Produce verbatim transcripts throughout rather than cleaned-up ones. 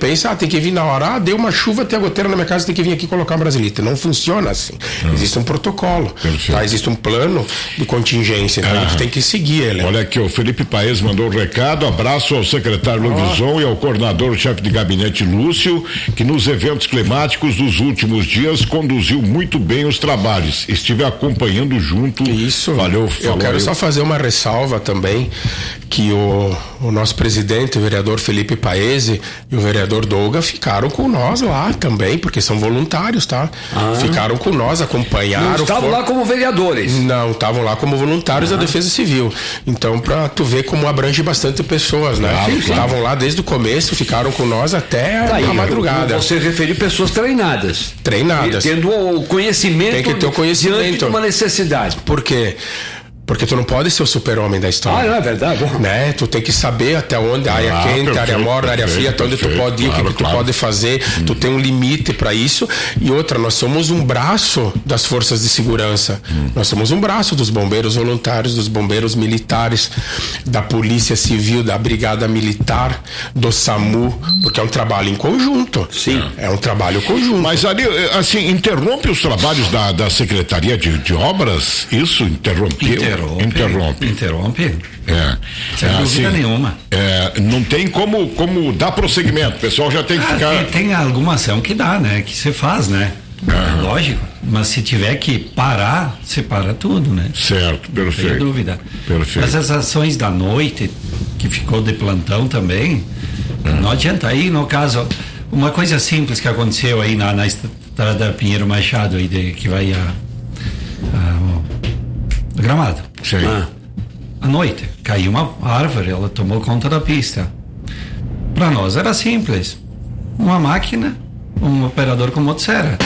pensa, ah, tem que vir na hora, ah, deu uma chuva, tem a goteira na minha casa, tem que vir aqui colocar uma brasilite. Não funciona assim. Uhum. Existe um protocolo, tá? Existe um plano de contingência, então uhum. a gente tem que seguir ele. Olha aqui, o Felipe Paes mandou um recado, abraço ao secretário oh. Luvison e ao coordenador-chefe de gabinete Lúcio, que nos eventos climáticos dos últimos dias conduziu muito bem os trabalhos. Estive acompanhando junto. Isso. Valeu, eu quero eu. só fazer uma ressalva também, que o, o nosso presidente, o vereador Felipe Paes e o vereador Douga ficaram com nós lá também, porque são voluntários, tá? Ah. Ficaram com nós, acompanharam. Não estavam for... lá como vereadores? Não, estavam lá como voluntários ah. da Defesa Civil. Então, pra tu ver como abrange bastante pessoas, né? Estavam claro, claro. lá desde o começo, ficaram com nós até tá a, aí, a madrugada. Você referiu pessoas treinadas. Treinadas. E tendo o conhecimento. Tem que ter o conhecimento. Diante de uma necessidade. Por quê? Porque tu não pode ser o super-homem da história. Ah, não é verdade. Né? Tu tem que saber até onde a área ah, quente, perfeito, área morna, área fria, até onde perfeito, tu pode ir, claro, o que, que tu claro. pode fazer. Hum. Tu tem um limite para isso. E outra, nós somos um braço das forças de segurança. Hum. Nós somos um braço dos bombeiros voluntários, dos bombeiros militares, da Polícia Civil, da Brigada Militar, do SAMU, porque é um trabalho em conjunto. Sim. É um trabalho conjunto. Mas ali, assim, interrompe os trabalhos da, da Secretaria de, de Obras? Isso interrompeu? Interrompe. Interrompe. Interrompe. É. Sem é, dúvida assim, nenhuma. É, não tem como, como dar prosseguimento. O pessoal já tem que ah, ficar. Tem, tem alguma ação que dá, né? Que você faz, né? Ah. Lógico. Mas se tiver que parar, você para tudo, né? Certo, perfeito. Sem dúvida. Perfeito. Mas as ações da noite, que ficou de plantão também, ah. não adianta. Aí, no caso, uma coisa simples que aconteceu aí na, na estrada Pinheiro Machado, aí de, que vai a. a Gramado. Sim. Ah. À noite, caiu uma árvore, ela tomou conta da pista. Para nós era simples. Uma máquina, um operador com motosserra.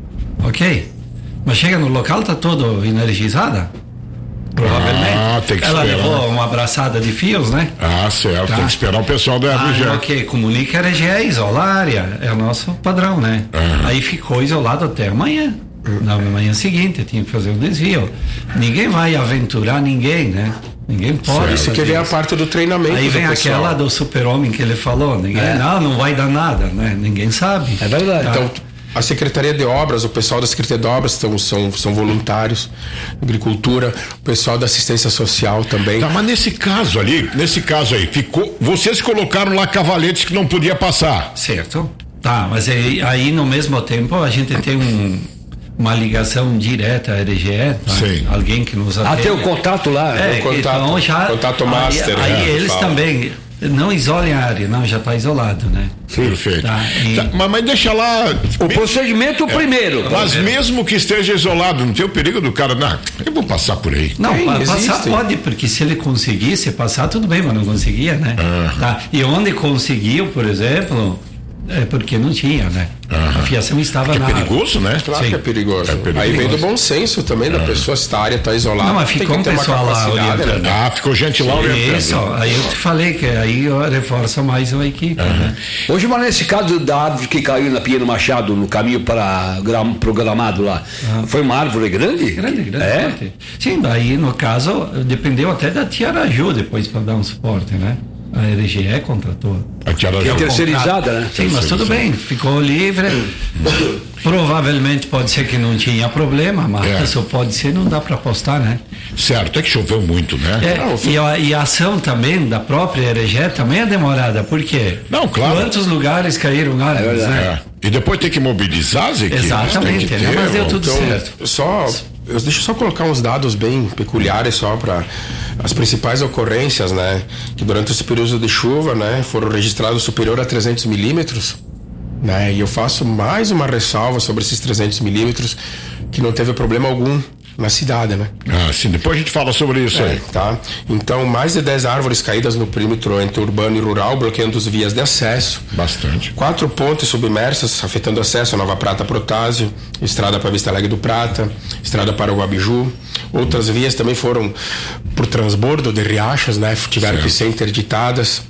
Ok? Mas chega no local, tá todo energizada. Provavelmente. Ah, tem que ela esperar. levou uma abraçada de fios, né? Ah, certo. Tá. Tem que esperar o pessoal da R G E. Ah, ok. Comunica a R G E, isola a área. É o nosso padrão, né? Uhum. Aí ficou isolado até amanhã. Na manhã seguinte, tinha que fazer um desvio. Ninguém vai aventurar ninguém, né? Ninguém pode. Isso que vem a parte do treinamento. Aí vem do aquela do super-homem que ele falou. Ninguém, é. não, não vai dar nada, né? Ninguém sabe. É verdade. Tá? Então, a Secretaria de Obras, o pessoal da Secretaria de Obras são, são, são voluntários, agricultura, o pessoal da assistência social também. Tá, mas nesse caso ali, nesse caso aí, ficou, vocês colocaram lá cavaletes que não podia passar. Certo. Tá, mas aí, aí no mesmo tempo a gente tem um uma ligação direta à R G E, tá? Sim. Alguém que nos atende. Ah, tem o contato lá. É, o contato, então já, contato master. Aí, né, aí eles fala. também não isolem a área, não, já está isolado, né? Sim, perfeito. Tá, e... tá, mas, mas deixa lá. O procedimento é, primeiro. Mas mesmo que esteja isolado, não tem o perigo do cara, não, eu vou passar por aí. Não, tem, passar existe. pode, porque se ele conseguisse passar, tudo bem, mas não conseguia, né? Ah. Tá? E onde conseguiu, por exemplo, é porque não tinha, né? Aham. A fiação estava que na é perigoso, né? Claro Sim. que é perigoso. É perigoso. Aí vem do bom senso também da pessoa, se a área está isolada. Não, mas tem ficou que um ter uma pessoal lá capacidade, orientando. né? Ah, ficou gente lá orientando. Isso, aí eu te falei que aí reforça mais a equipe, Aham. né? Hoje, mas nesse caso da árvore que caiu na Pinheiro Machado, no caminho para o Gramado lá, Ah. foi uma árvore grande? Grande, grande. É? Forte. Sim, daí no caso, dependeu até da Tia Araju depois para dar um suporte, né? A R G E contratou. A tia Que é terceirizada, né? Sim, mas tudo bem, ficou livre. Provavelmente pode ser que não tinha problema, mas É. isso pode ser, não dá para apostar, né? Certo, é que choveu muito, né? É, Não, e, a, e a ação também da própria R G E também é demorada, por quê? Não, claro. Quantos lugares caíram árvores, É né? É. E depois tem que mobilizar as equipes. Exatamente, tem que né? ter, Mas deu ó. tudo Então, certo. só, eu, deixa eu só colocar uns dados bem peculiares só para as principais ocorrências, né? Que durante esse período de chuva, né, foram registrados superior a trezentos milímetros, né? E eu faço mais uma ressalva sobre esses trezentos milímetros, que não teve problema algum na cidade, né? Ah, sim, depois a gente fala sobre isso É, aí. tá? Então, mais de dez árvores caídas no perímetro entre urbano e rural, bloqueando as vias de acesso. Bastante. Quatro pontes submersas, afetando acesso a Nova Prata Protásio, estrada para Vista Alegre do Prata, estrada para o Abiju. Outras vias também foram por transbordo de riachas, né? Tiveram Certo. que ser interditadas.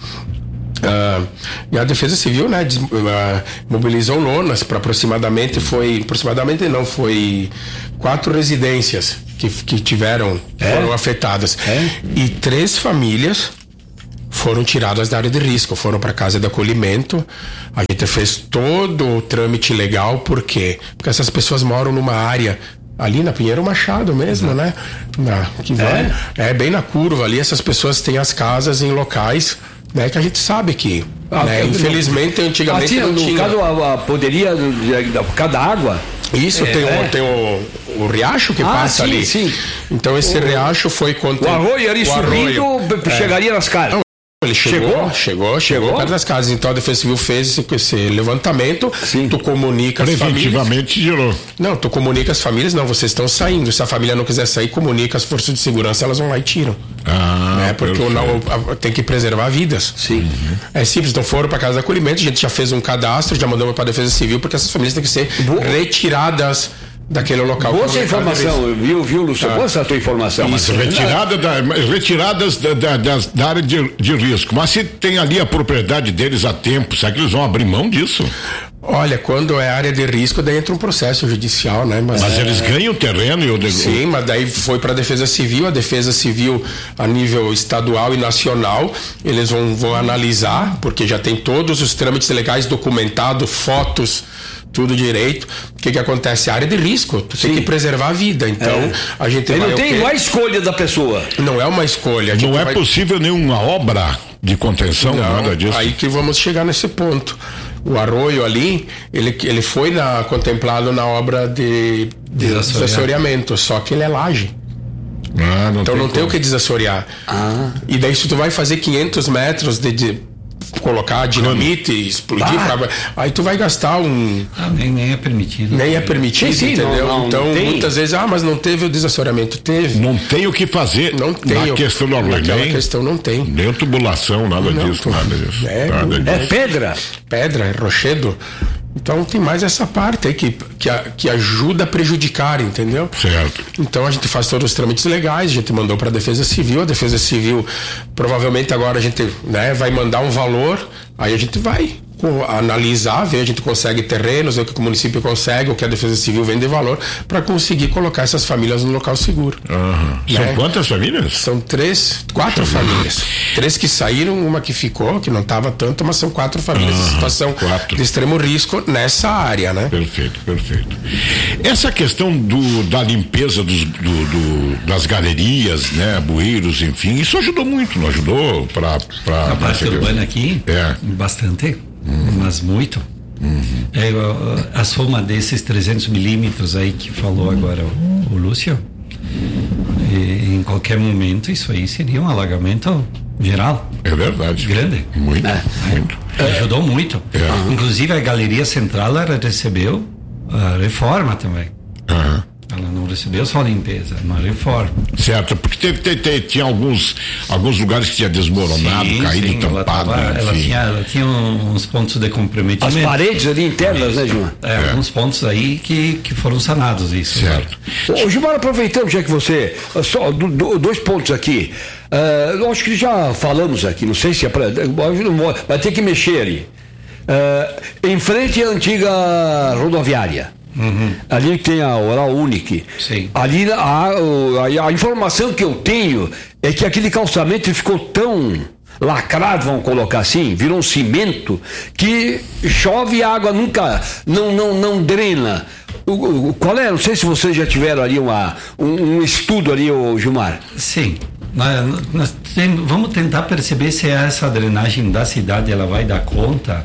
Uh, e a Defesa Civil, né, des, uh, mobilizou lonas para aproximadamente foi aproximadamente não foi quatro residências que, que tiveram É? foram afetadas É? e três famílias foram tiradas da área de risco, foram para casa de acolhimento. A gente fez todo o trâmite legal, por quê? Porque essas pessoas moram numa área ali na Pinheiro Machado mesmo, né? Na, que vai, é. é bem na curva ali, essas pessoas têm as casas em locais, né, que a gente sabe que, ah, né, infelizmente, não, antigamente assim, não no tinha. Caso, a, a, poderia, por causa da água. Isso, é, tem, o, é. tem o, o riacho que ah, passa sim, ali. Sim. Então esse o, riacho foi quando. O arroio ali subindo, arroio, chegaria é. nas casas. Não, ele chegou, chegou, chegou, chegou perto das casas. Então a Defesa Civil fez esse, esse levantamento. Sim. Tu comunica as famílias. Preventivamente gerou. Não, tu comunica as famílias, não, vocês estão saindo. Se a família não quiser sair, comunica as forças de segurança, elas vão lá e tiram. Ah, né? Porque o, não, tem que preservar vidas. Sim. Uhum. É simples, então foram para casa de acolhimento, a gente já fez um cadastro, já mandamos para a Defesa Civil, porque essas famílias têm que ser Boa. retiradas daquele local. Boa essa informação, viu, viu, Lúcio? Tá. Boa essa tua informação. Isso, retirada da, retiradas da, da, da, da área de, de risco. Mas se tem ali a propriedade deles há tempo, será que eles vão abrir mão disso? Olha, quando é área de risco, daí entra um processo judicial, né? Mas, mas é... eles ganham terreno e o de... Sim, mas daí foi para a Defesa Civil, a Defesa Civil a nível estadual e nacional, eles vão, vão analisar, porque já tem todos os trâmites legais documentados, fotos, tudo direito. O que que acontece? A área de risco, tu Sim. tem que preservar a vida. Então, é. a gente vai, não tem a escolha da pessoa. Não é uma escolha. A gente não é vai... possível nenhuma obra de contenção, não, nada disso. Aí que vamos chegar nesse ponto. O arroio ali, ele, ele foi na, contemplado na obra de, de desassoreamento, só que ele é laje. Ah, não então tem não como. tem o que desassorear. Ah. E daí se tu vai fazer quinhentos metros de, de colocar dinamite e explodir, pra, aí tu vai gastar um... Ah, nem, nem é permitido. Nem é permitido, sim, sim, entendeu? Não, não, então, não muitas vezes, ah, mas não teve o desassoreamento. Teve. Não tem o que fazer não tem na o, questão do arroio. Naquela questão não tem. Nem tubulação, nada não, disso, tu, nada disso. É, nada é disso. pedra. Pedra, é rochedo. Então tem mais essa parte aí que, que, que ajuda a prejudicar, entendeu? Certo. Então a gente faz todos os trâmites legais, a gente mandou para a Defesa Civil, a Defesa Civil provavelmente agora a gente, né, vai mandar um valor, aí a gente vai analisar, ver, a gente consegue terrenos, ver o que o município consegue, o que a Defesa Civil vende de valor, para conseguir colocar essas famílias no local seguro. Uhum. São né? quantas famílias? São três, quatro Puxa famílias. Vida. Três que saíram, uma que ficou, que não estava tanto, mas são quatro famílias uhum. em situação quatro. de extremo risco nessa área, né? Perfeito, perfeito. Essa questão do, da limpeza dos, do, do, das galerias, né, bueiros, enfim, isso ajudou muito, não ajudou? Para a parte urbana aqui, é. bastante. Uhum. Mas muito. Uhum. É, a soma desses trezentos milímetros aí que falou agora o, o Lúcio, e, em qualquer momento isso aí seria um alagamento geral. É verdade. Grande. Muito. É, muito. É, ajudou muito. É. Inclusive a Galeria Central ela recebeu a reforma também. Uhum. Ela não recebeu só limpeza, uma reforma. Certo, porque teve, teve, teve, tinha alguns, alguns lugares que tinha desmoronado, sim, caído, sim, tampado. Ela, tava, ela, tinha, ela tinha uns pontos de comprometimento. As paredes ali internas, né, Gilmar? É, é, alguns pontos aí que, que foram sanados, isso. Certo. Né? Ô, Gilmar, aproveitando já que você. Só do, do, dois pontos aqui. Uh, eu acho que já falamos aqui, não sei se é pra. Vai ter que mexer ali. Uh, em frente à antiga rodoviária. Uhum. Ali tem a Oral Unique. Sim. Ali a, a, a informação que eu tenho é que aquele calçamento ficou tão lacrado, vamos colocar assim, virou um cimento que chove e a água nunca não, não, não drena. O, o, qual é? Não sei se vocês já tiveram ali uma, um, um estudo ali, ô Gilmar. Sim. Nós, nós tem, vamos tentar perceber se essa drenagem da cidade ela vai dar conta.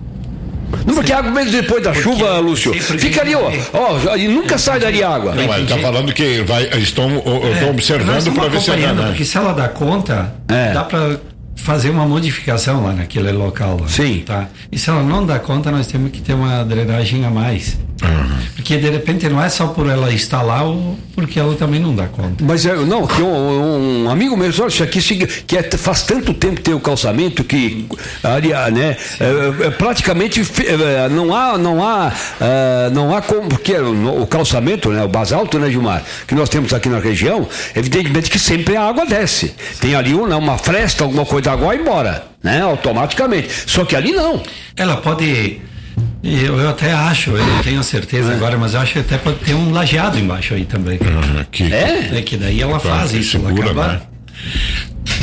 Não, porque a água mesmo depois da porque, chuva, Lúcio, fica ali, ó, ó, e nunca sai dali água. Não, ele está falando que vai, estão, é, estão observando para ver se ela dá. Porque se ela dá conta, é. dá para fazer uma modificação lá naquele local. Lá, sim. Tá? E se ela não dá conta, nós temos que ter uma drenagem a mais. Uhum. Porque de repente não é só por ela estar lá ou porque ela também não dá conta. Mas não, que um, um amigo meu, olha, isso aqui que é, faz tanto tempo que tem o calçamento que área, né, é, é, praticamente é, não há, não há, é, não há como, porque o, o calçamento, né, o basalto, né, Gilmar, que nós temos aqui na região, evidentemente que sempre a água desce. Tem ali uma, uma fresta, alguma coisa da água vai embora, né, automaticamente. Só que ali não. Ela pode. Eu, eu até acho, eu não tenho certeza é. agora, mas eu acho que até pode ter um lajeado embaixo aí também. Uhum, que, é? É que daí ela faz isso, segura, ela acaba... né?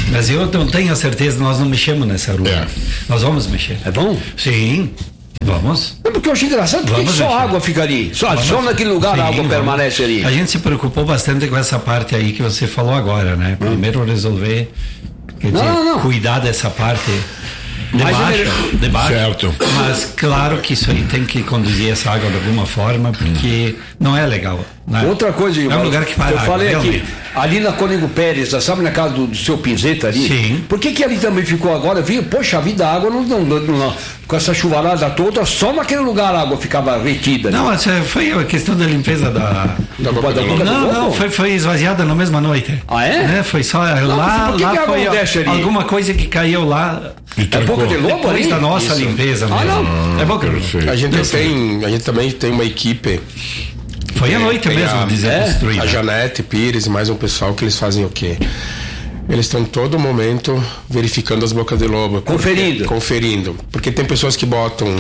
Mas eu não tenho a certeza, nós não mexemos nessa rua. É. Nós vamos mexer. É bom? Sim. Vamos. É porque eu acho engraçado, porque só a água fica ali. Só, só naquele lugar Sim, a água vamos. permanece ali. A gente se preocupou bastante com essa parte aí que você falou agora, né? Primeiro resolver, quer dizer, não, não. cuidar dessa parte de baixo, de baixo. Certo. Mas claro que isso aí tem que conduzir essa água de alguma forma, porque hum. não é legal. Né? Outra coisa, é um lugar que para eu água, falei realmente. aqui, ali na Cônego Pérez, sabe, na casa do, do seu Pinzeta ali? Sim. Por que que ali também ficou agora? Viu? Poxa, a vida, a água não, não, não, não, com essa chuvarada toda, só naquele lugar a água ficava retida. Não, né? essa foi a questão da limpeza da... da boca da boca não, não, foi, foi esvaziada na mesma noite. Ah, é? Né? Foi só não, lá, que lá que foi desce ali? alguma coisa que caiu lá. É boca de lobo depois ali? da nossa Isso. limpeza ah, mesmo. Não. É boca de lobo. A gente, tem, a gente também tem uma equipe. Foi à noite mesmo, a, desconstruída. É, a Janete Pires e mais um pessoal que eles fazem o quê? Eles estão todo momento verificando as bocas de lobo. Conferindo. Porque, conferindo. Porque tem pessoas que botam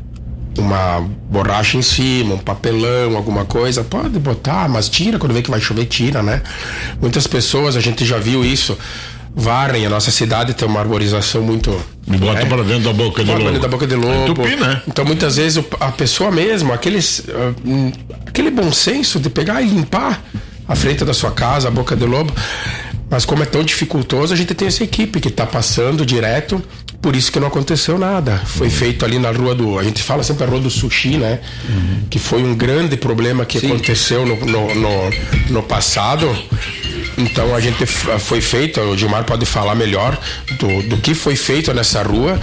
uma borracha em cima, um papelão, alguma coisa. Pode botar, mas tira, quando vê que vai chover, tira, né? Muitas pessoas, a gente já viu isso, varrem. A nossa cidade tem uma arborização muito... E bota né? para dentro da boca de lobo. Dentro da boca de lobo. Tupi, né? Então muitas vezes a pessoa mesmo, aqueles, uh, aquele bom senso de pegar e limpar a frente da sua casa, a boca de lobo. Mas como é tão dificultoso, a gente tem essa equipe que está passando direto, por isso que não aconteceu nada. Foi uhum. feito ali na rua do... A gente fala sempre a rua do Sushi, né? Uhum. Que foi um grande problema que Sim. aconteceu no, no, no, no passado. Então a gente foi feito, o Gilmar pode falar melhor do, do que foi feito nessa rua,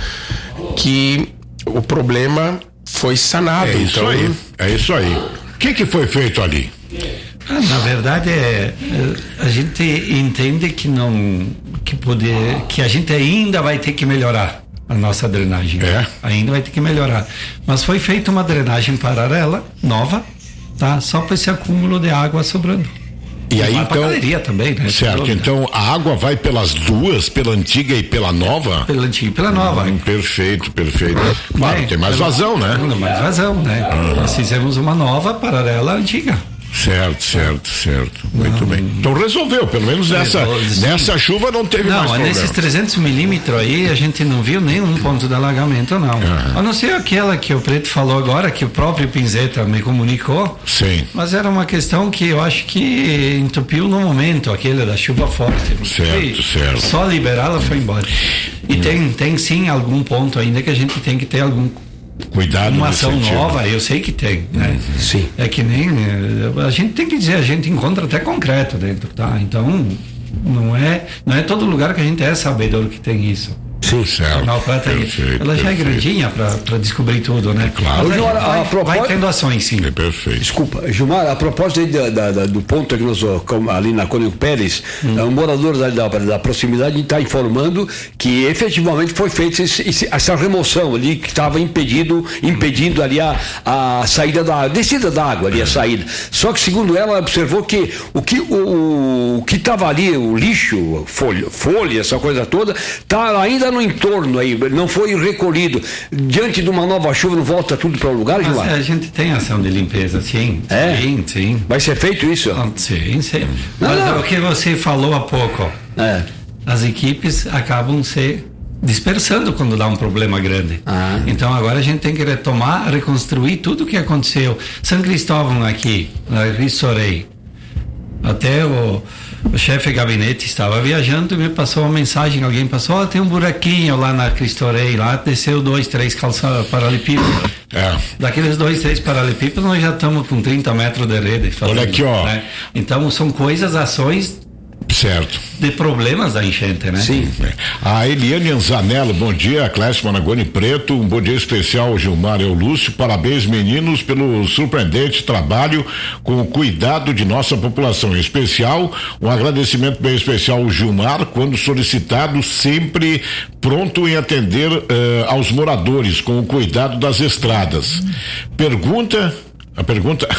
que o problema foi sanado. É isso então... aí, é isso aí. O que que foi feito ali? Ah, na verdade é, a gente entende que não que poder que a gente ainda vai ter que melhorar a nossa drenagem. É. Ainda vai ter que melhorar. Mas foi feita uma drenagem paralela nova, tá? Só para esse acúmulo de água sobrando. E aí, então, galeria também, né? Certo, então a água vai pelas duas, pela antiga e pela nova? Pela antiga e pela nova. Hum, perfeito, perfeito. Claro, é, tem mais vazão, né? Tem mais vazão, né? Ah. Nós fizemos uma nova paralela à antiga. Certo, certo, certo. Muito não, bem. Então resolveu, pelo menos nessa, nessa chuva não teve não, mais problema. Não, nesses trezentos milímetros aí a gente não viu nenhum ponto de alagamento, não. Ah. A não ser aquela que o Preto falou agora, que o próprio Pinzeta me comunicou. Sim. Mas era uma questão que eu acho que entupiu no momento, aquele da chuva forte. Certo, certo. Só liberá-la foi embora. E hum. tem, tem sim algum ponto ainda que a gente tem que ter algum cuidado, uma ação sentido. Nova, eu sei que tem, né? Uhum. Sim. É que nem a gente tem que dizer, a gente encontra até concreto dentro, tá? Então não é, não é todo lugar que a gente é sabedor que tem isso. Sim, certo. Não, perfeito, ela já perfeito. É grandinha para descobrir tudo, né? Claro. Gilmar, vai, a propós... vai tendo ações, sim. É perfeito. Desculpa, Gilmar, a propósito aí da, da, da, do ponto que nós, ali na Cônego Pérez, hum. um morador da, da, da proximidade está informando que efetivamente foi feita essa remoção ali que estava impedido, impedindo ali a, a saída da a descida da água ali, a saída. Só que segundo ela, observou que o que o, o que estava ali, o lixo, folha, folha, essa coisa toda, está ainda no entorno aí, não foi recolhido. Diante de uma nova chuva, não volta tudo para o lugar, Gilmar? Mas a gente tem ação de limpeza, sim. É? Sim, sim. Vai ser feito isso? Ah, sim, sim. Não, Mas não. o que você falou há pouco, é. as equipes acabam se dispersando quando dá um problema grande. Ah. Então agora a gente tem que retomar, reconstruir tudo o que aconteceu. São Cristóvão aqui, na Rissorei. Até o O chefe de gabinete estava viajando e me passou uma mensagem, alguém passou, oh, tem um buraquinho lá na Cristorei, lá desceu dois, três calçados paralelepípedos. É. Daqueles dois, três paralelepípedos, nós já estamos com trinta metros de rede. Fazendo, olha aqui, ó. Né? Então são coisas, ações certo. De problemas da enchente, né? Sim. A Eliane Anzanello, bom dia. Clécio Managoni Preto, um bom dia especial ao Gilmar e ao Lúcio. Parabéns, meninos, pelo surpreendente trabalho com o cuidado de nossa população. Em especial, um agradecimento bem especial ao Gilmar, quando solicitado, sempre pronto em atender uh, aos moradores com o cuidado das estradas. Pergunta, a pergunta...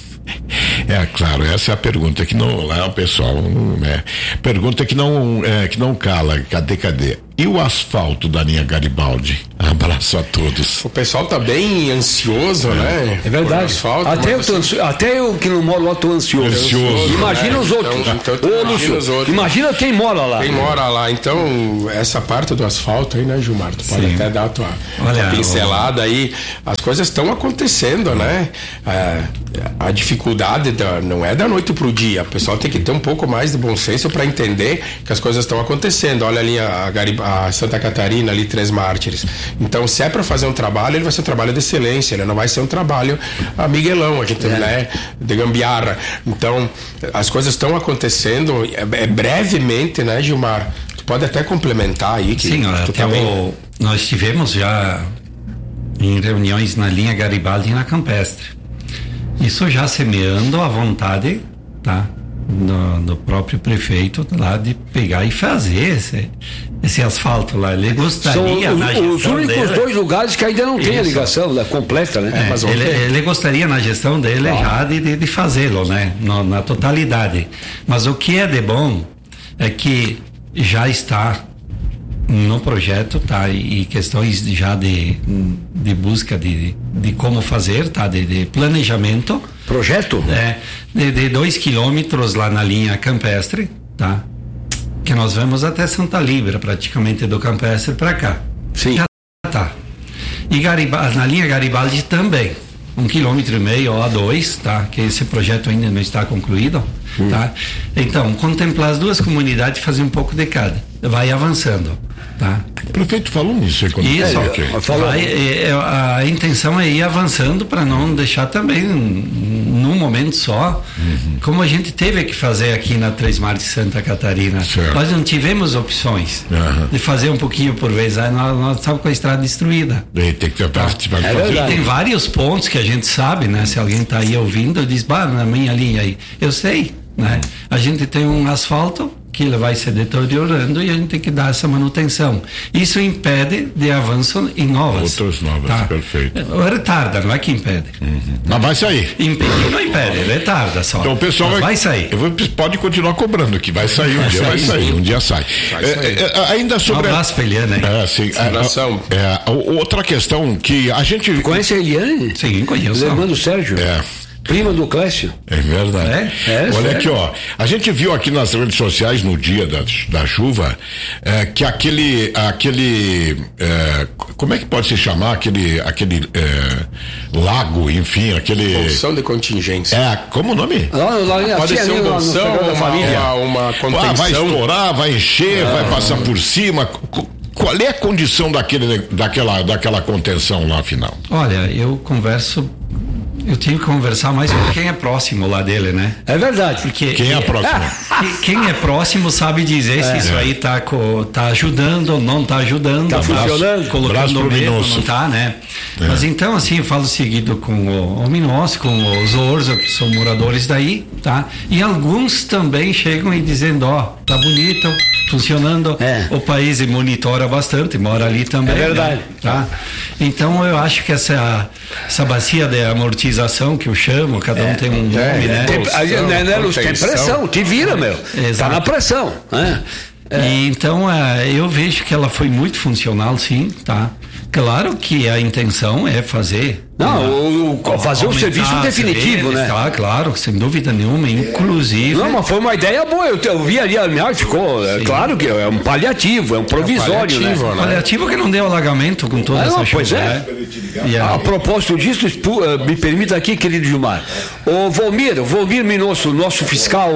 É, claro, essa é a pergunta que não, lá o pessoal, né? Pergunta que não, é, que não cala, cadê, cadê? E o asfalto da linha Garibaldi? Abraço a todos. O pessoal tá bem ansioso, é. né? É verdade. Asfalto, até, eu tô assim... ansioso, até eu que não moro lá tô ansioso. ansioso. Imagina né? os outros. Então, então, Ô, imagina Lúcio, os outros. Imagina quem mora lá. Quem mora lá. Então, essa parte do asfalto aí, né, Gilmar? Tu pode Sim. até dar a tua, Olha, tua pincelada aí. As coisas estão acontecendo, né? A, a dificuldade da, não é da noite pro dia. O pessoal tem que ter um pouco mais de bom senso para entender que as coisas estão acontecendo. Olha ali a, Garib... a Santa Catarina, ali, Três Mártires. Então, se é para fazer um trabalho, ele vai ser um trabalho de excelência, ele não vai ser um trabalho a Miguelão, a gente, é. né, de gambiarra. Então, as coisas estão acontecendo, é, é brevemente, né, Gilmar? Tu pode até complementar aí. Que Sim, até tá bem... o, nós tivemos já em reuniões na linha Garibaldi e na Campestre. Isso já semeando a vontade, tá? Do, do próprio prefeito lá de pegar e fazer esse, esse asfalto lá. Ele gostaria São na o, os únicos dele, dois lugares que ainda não tem a ligação né, completa, né? É, Mas ele, ele gostaria na gestão dele ah. já de, de, de fazê-lo, né? No, na totalidade. Mas o que é de bom é que já está no projeto, tá? E, e questões já de, de busca de, de como fazer, tá? De, de planejamento. Projeto? É, de, de dois quilômetros lá na linha Campestre, tá? Que nós vamos até Santa Líbera, praticamente do Campestre para cá. Sim. Já tá. E Garibaldi, na linha Garibaldi também. Um quilômetro e meio ou a dois, tá? Que esse projeto ainda não está concluído, hum. tá? Então, contemplar as duas comunidades e fazer um pouco de cada. Vai avançando, tá? O prefeito falou nisso. Isso, é, vai, é, a intenção é ir avançando para não deixar também num momento só, uhum. como a gente teve que fazer aqui na Três Mártires Santa Catarina. Certo. Nós não tivemos opções uhum. de fazer um pouquinho por vez, aí nós, nós estávamos com a estrada destruída. E tem que ter tá. é e tem vários pontos que a gente sabe, né? Se alguém está aí ouvindo, diz, bah, na minha linha aí, eu sei, né? A gente tem um asfalto que ele vai se deteriorando e a gente tem que dar essa manutenção. Isso impede de avanço em novas. Outras novas, tá? Perfeito. Retarda, não é que impede. Uhum. Mas vai sair. Impedir não impede, retarda só. Então o pessoal vai, vai sair. Eu vou, pode continuar cobrando que vai sair, um vai dia sair, vai sair, sim. um dia sai. Vai sair. É, é, ainda sobre... Um abraço pra Eliane, né? É, sim. É, é, outra questão que a gente... Conhece a Eliane? Sim, conheço. Irmã do Sérgio? É. Prima do Clécio. É verdade. É? É, Olha é. aqui, ó. A gente viu aqui nas redes sociais no dia da, da chuva é, que aquele. aquele é, como é que pode se chamar? Aquele, aquele é, lago, enfim, aquele. Bolsão de contingência. É, como o nome? Lá, lá, pode ser um bolsão ou uma, uma, uma contenção. Ah, vai estourar, vai encher, ah, vai passar por cima. Qual é a condição daquele, daquela, daquela contenção lá, afinal? Olha, eu converso. Eu tenho que conversar mais com quem é próximo lá dele, né? É verdade. Porque quem é próximo? Quem é próximo sabe dizer é. se isso aí tá, tá ajudando ou não tá ajudando. Tá funcionando. Colocando o medo, não tá, né? É. Mas então, assim, eu falo seguido com o, o Minosco, com os Orzo, que são moradores daí, tá? E alguns também chegam e dizendo, ó, oh, tá bonito, funcionando. É. O país monitora bastante, mora ali também. É verdade. Né? Tá? Então, eu acho que essa, essa bacia de amortização que eu chamo, cada um é, tem um nome, é, né? Tem, pressão, né, né, tem pressão, te vira, meu. Exato. Tá na pressão. Né? É. E então, eu vejo que ela foi muito funcional, sim, tá? Claro que a intenção é fazer. Não, o, o, fazer o serviço definitivo, né? Tá, claro, sem dúvida nenhuma, inclusive. Não, mas foi uma ideia boa. Eu, eu vi ali, aliás, ficou. É, claro que é um paliativo, é um provisório, é um paliativo, né? né? Paliativo que não deu alagamento com toda ah, essa não, chuva. Pois é. Né? E a, a propósito disso, me permita aqui, querido Gilmar. O Volmir, Volmir Minosso, nosso fiscal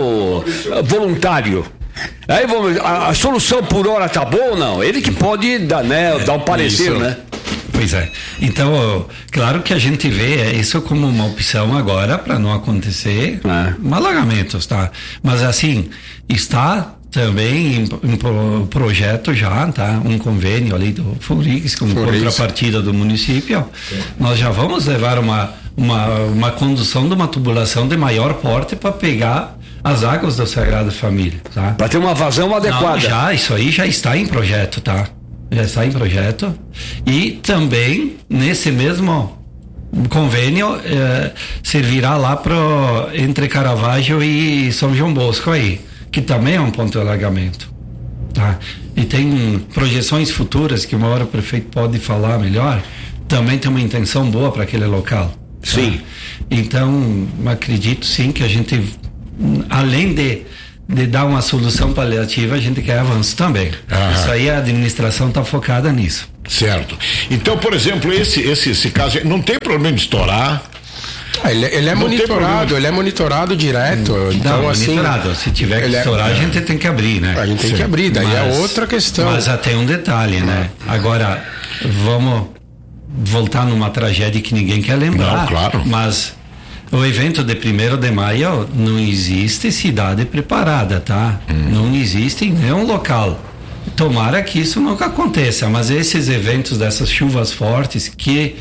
voluntário. Aí vamos, a, a solução por hora tá boa ou não? Ele que pode dar, né, dar um parecer, isso. né? Pois é. Então, claro que a gente vê isso como uma opção agora para não acontecer é. alagamentos, tá? Mas assim, está também em, em projeto já, tá? Um convênio ali do Furix como Furix. contrapartida do município. Sim. Nós já vamos levar uma, uma, uma condução de uma tubulação de maior porte para pegar as águas da Sagrada Família, tá? Para ter uma vazão adequada. Não, já, isso aí já está em projeto, tá? Já está em projeto. E também, nesse mesmo convênio, eh, servirá lá pro, entre Caravaggio e São João Bosco aí, que também é um ponto de alagamento. Tá? tá? E tem projeções futuras que uma hora o prefeito pode falar melhor, também tem uma intenção boa para aquele local. Sim. Tá? Então, acredito sim que a gente, além de, de dar uma solução paliativa, a gente quer avanço também. Ah. Isso aí a administração está focada nisso. Certo. Então, por exemplo, esse, esse, esse caso, não tem problema de estourar? Ah, ele, ele é não monitorado, ele é monitorado direto. Hum, então, não, assim, monitorado. Se tiver que estourar, é, a gente tem que abrir, né? A gente tem Sim. que abrir, daí mas, é outra questão. Mas até um detalhe, ah. né? Agora, vamos voltar numa tragédia que ninguém quer lembrar. Não, claro. Mas o evento de primeiro de maio não existe cidade preparada, tá? Hum. Não existe nenhum local. Tomara que isso nunca aconteça, mas esses eventos dessas chuvas fortes que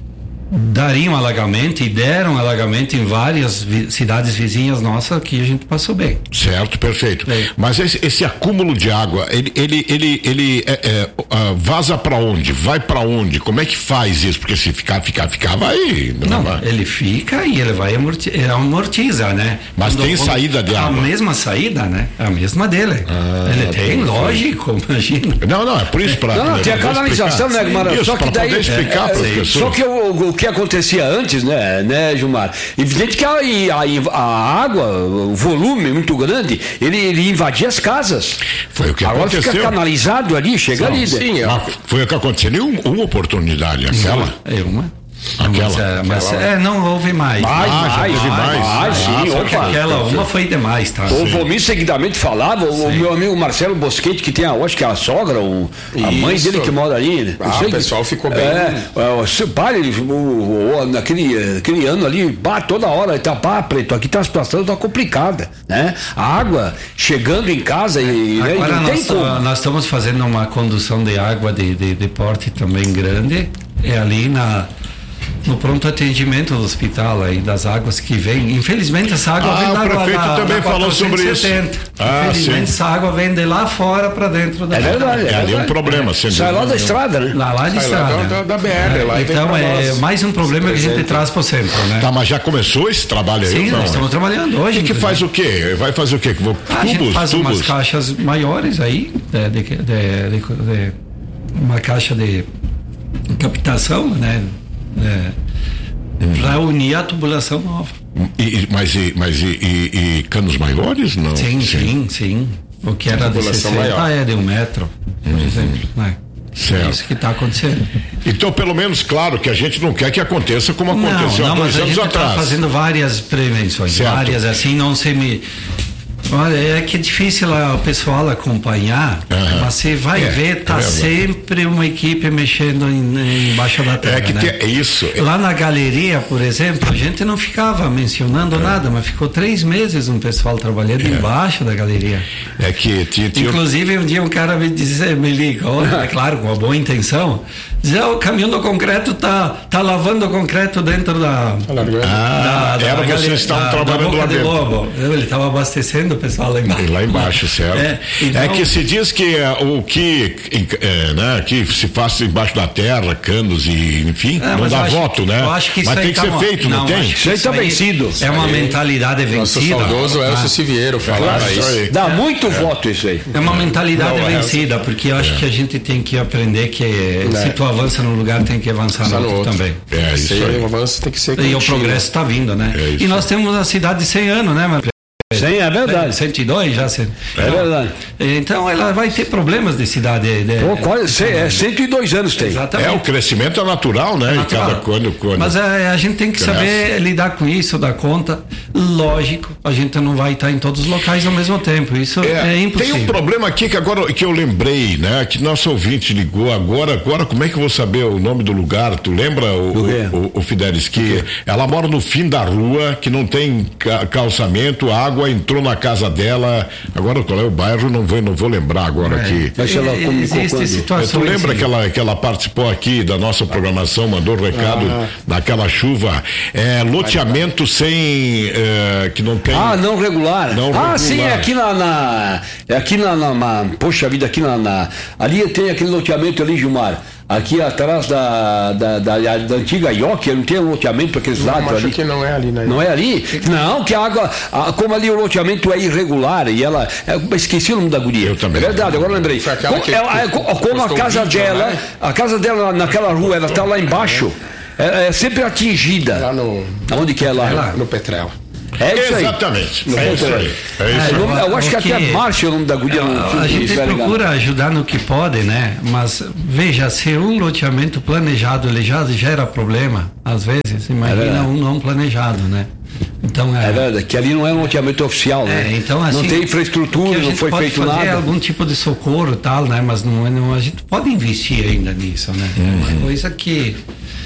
dariam alagamento e deram alagamento em várias vi- cidades vizinhas nossas que a gente passou bem. Certo, perfeito. É. Mas esse, esse acúmulo de água, ele, ele, ele, ele é, é, uh, vaza para onde? Vai para onde? Como é que faz isso? Porque se ficar, ficar, ficar, vai. Não, vai. Ele fica e ele vai amorti- amortiza, né? Mas quando, tem quando, saída de água? A mesma saída, né? A mesma dele. Ah, ele tem, é, lógico, imagina. Não, não, é por isso para. Não, não, tem a canalização, né, Guimarães? Só que daí. Poder explicar, é, professor. Só que o, o que acontecia antes, né, né, Gilmar? Evidente que a, a, a água, o volume muito grande, ele, ele invadia as casas. Foi o que Agora aconteceu. Agora fica canalizado ali, chega Não, ali. Sim, né? ah, foi o que aconteceu. Uma, uma oportunidade, aquela. É uma. Aquela, mas, é, mas aquela... é, não houve mais. Mais, ah, mais, mais, mais, mais, sim, ah, opa. Aquela uma foi demais, tá? O Vomir seguidamente falava, o, o meu amigo Marcelo Bosquete, que tem, a, acho que é a sogra, o, a mãe dele que mora ali. Né? Ah, o pessoal ficou bem. É, o seu pai, ele, o, o, naquele aquele ano ali, bah, toda hora, ele tá, pá, preto, aqui tá a situação tá complicada, né? A água chegando em casa e Agora né, não nós, tem como. nós estamos fazendo uma condução de água de, de, de porte também grande, é ali na no pronto atendimento do hospital aí, das águas que vem. Infelizmente essa água ah, vem da água. O prefeito da, também da falou sobre isso. Ah, Infelizmente sim. essa água vem de lá fora para dentro da É verdade. É, é ali um problema. É. Sai lá da estrada, né? Lá, lá de Sai estrada. Lá da, da B R, é, lá então é nós. Mais um problema que a gente traz para o centro, né? Tá, mas já começou esse trabalho aí? Sim, não, nós estamos trabalhando hoje. E que faz o quê? Vai fazer o quê? Tubos, a gente faz tubos? umas caixas maiores aí, de, de, de, de, de uma caixa de captação, né? É, para unir a tubulação nova. E, mas e, mas e, e, e canos maiores? Não? Sim, sim, sim. O que era de sessenta é de um metro, por uhum. exemplo. Né? Certo. É isso que está acontecendo. Então, pelo menos, claro que a gente não quer que aconteça como aconteceu não, há não, dois mas anos a gente atrás. Está fazendo várias prevenções, certo. várias, assim, não se me. Olha, é que é difícil o pessoal acompanhar, uhum. mas você vai é, ver, tá é sempre uma equipe mexendo em, embaixo da terra. É que né? tem, é isso. Lá na galeria, por exemplo, a gente não ficava mencionando é. nada, mas ficou três meses um pessoal trabalhando é. embaixo da galeria. É que tinha, tinha... Inclusive um dia um cara me disse, me ligou, é claro, com uma boa intenção, dizia, o caminhão do concreto tá, tá lavando o concreto dentro da. Ah, da, da, era da vocês estavam trabalhando lá dentro. Lobo. Ele estava abastecendo o pessoal lá embaixo. Lá embaixo, certo. É, então, é que se diz que uh, o que, é, né, que se faz embaixo da terra, canos e enfim, é, não dá acho, voto, né? Eu acho que isso mas tem que tá ser uma, feito, não, não tem? Isso aí está vencido. É uma aí, mentalidade vencida. Nosso saudoso Elcio Siviero falava isso. Aí. Dá é, muito é. voto isso aí. É uma mentalidade não, vencida, porque eu acho é. que a gente tem que aprender que é. se tu avança num lugar, tem que avançar no outro, outro também. É, isso aí. O avanço tem que ser E contínuo. o progresso está vindo, né? É e nós temos a cidade de cem anos, né, Marcelo? Sim, é verdade. cento e dois já. cem. É verdade. Então ela vai ter problemas de cidade. De, Pô, quase, é, cento e dois anos tem. Exatamente. É, o crescimento é natural, né? É natural. Cada quando, quando Mas a, a gente tem que cresce. saber lidar com isso, dar conta. Lógico, a gente não vai estar em todos os locais ao mesmo tempo. Isso é, é impossível. Tem um problema aqui que agora que eu lembrei, né? Que nosso ouvinte ligou agora. Agora, como é que eu vou saber o nome do lugar? Tu lembra, o, o, o, o Fidelis? Que ela mora no fim da rua, que não tem calçamento, a água entrou na casa dela, agora qual é o bairro, não vou, não vou lembrar agora é. aqui. Mas ela existe situação. Tu lembra que ela, que ela participou aqui da nossa programação, mandou recado ah. naquela chuva, é, loteamento sem, é, que não tem... Ah, não regular. Não ah, regular. sim, é aqui na, na é aqui na, na, na, poxa vida, aqui na, na, ali tem aquele loteamento ali, Gilmar, aqui atrás da, da, da, da antiga I O C, não tem um loteamento para aqueles não, lados acho ali? que não é ali, né? Não é ali? Não, que a água, a, como ali o loteamento é irregular e ela, é, esqueci o nome da guria. Eu também. É verdade, agora lembrei. Como, que, é, é, como a casa vídeo, dela, né? a casa dela naquela rua, ela está lá embaixo, é, é sempre atingida. Lá no... Onde que é lá? É lá no Petrel. É isso aí. Exatamente. No é isso aí. É isso é, aí. Eu acho que, que até Márcio é o nome da guria. A, a gente procura ajudar no que pode, né? Mas veja, se um loteamento planejado ele já gera problema, às vezes, imagina é um não planejado, né? Então, é, é verdade, que ali não é um loteamento oficial, né? É, então, assim, não tem infraestrutura, não foi feito fazer nada. Algum tipo de socorro e tal, né? Mas não, não, a gente pode investir ainda nisso, né? Uhum. É uma coisa que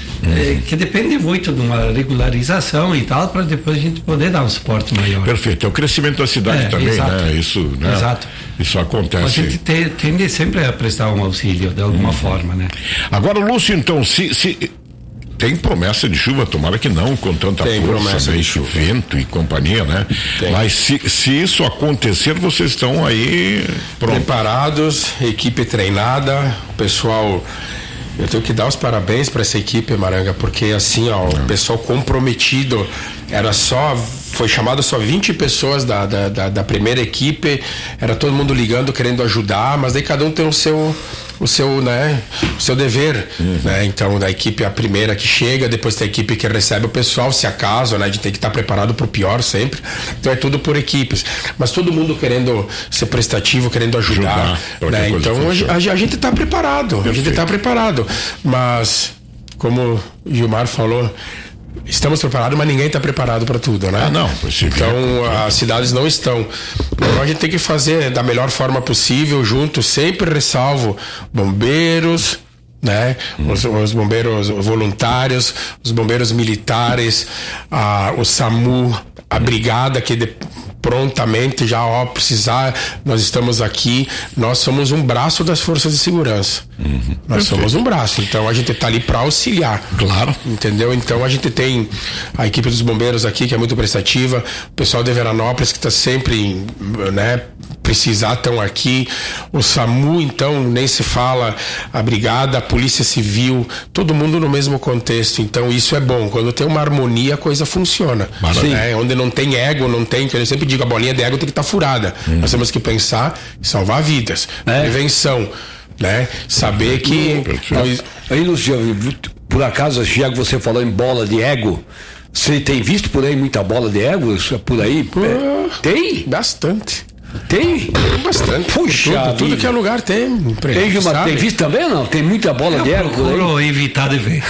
É, que depende muito de uma regularização e tal, para depois a gente poder dar um suporte maior. Perfeito, é o crescimento da cidade é, também, exato. né? Isso, né? Exato. Isso acontece. A gente te, tende sempre a prestar um auxílio de alguma hum. forma, né? Agora, Lúcio, então, se, se tem promessa de chuva, tomara que não, com tanta tem força, né? de vento e companhia, né? Tem. Mas se, se isso acontecer, vocês estão aí pronto. Preparados, equipe treinada, o pessoal. Eu tenho que dar os parabéns para essa equipe, Maranga, porque assim, ó, o pessoal comprometido, era só, foi chamado só vinte pessoas da, da, da, da primeira equipe, era todo mundo ligando, querendo ajudar, mas aí cada um tem o seu, o seu, né, o seu dever, uhum. né? Então, da equipe a primeira que chega, depois tem a equipe que recebe o pessoal, se acaso, né, de ter que estar preparado para o pior sempre. Então é tudo por equipes, mas todo mundo querendo ser prestativo, querendo ajudar, ajudar né? Então a, a gente está preparado, Perfeito. a gente está preparado, mas como o Gilmar falou, estamos preparados, mas ninguém está preparado para tudo, né? Ah, não. Então, as cidades não estão. Então, a gente tem que fazer da melhor forma possível, junto, sempre ressalvo bombeiros, né? Hum. Os, os bombeiros voluntários, os bombeiros militares, a, o SAMU, a brigada que de, prontamente já, ó, precisar, nós estamos aqui, nós somos um braço das forças de segurança. Uhum. Nós Perfeito. somos um braço, então a gente está ali para auxiliar. Claro. Entendeu? Então a gente tem a equipe dos bombeiros aqui, que é muito prestativa, o pessoal de Veranópolis, que está sempre, né, precisar, estão aqui, o SAMU, então, nem se fala, a brigada, a polícia civil, todo mundo no mesmo contexto, então isso é bom, quando tem uma harmonia a coisa funciona, né? Onde não tem ego, não tem, que eu sempre digo, a bolinha de ego tem que estar tá furada, hum. nós temos que pensar em salvar vidas, é. prevenção, né? Saber que... Nós... Aí, Luciano, por acaso, já que você falou em bola de ego, você tem visto por aí muita bola de ego por aí? Pô, tem? Bastante. Tem? Tem bastante. Puxa, tudo, tudo que é lugar tem. Tem, Gilmar, tem visto também ou não? Tem muita bola eu de ego. Procuro evitar de ver.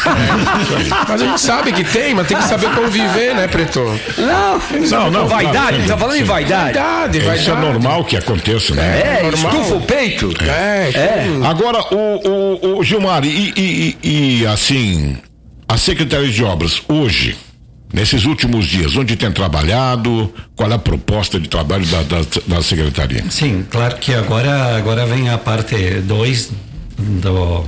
É, mas a gente sabe que tem, mas tem que saber conviver, né, Preto? Não, não, não. Vaidade, não, tá falando sim. em vaidade. Vaidade, vaidade. Isso é normal que aconteça, né? É, é estufa o peito. É, é. é. Agora, o, o, o Gilmar, e, e, e assim, a Secretaria de Obras, hoje, nesses últimos dias, onde tem trabalhado, qual é a proposta de trabalho da, da, da Secretaria? Sim, claro que agora, agora vem a parte dois do,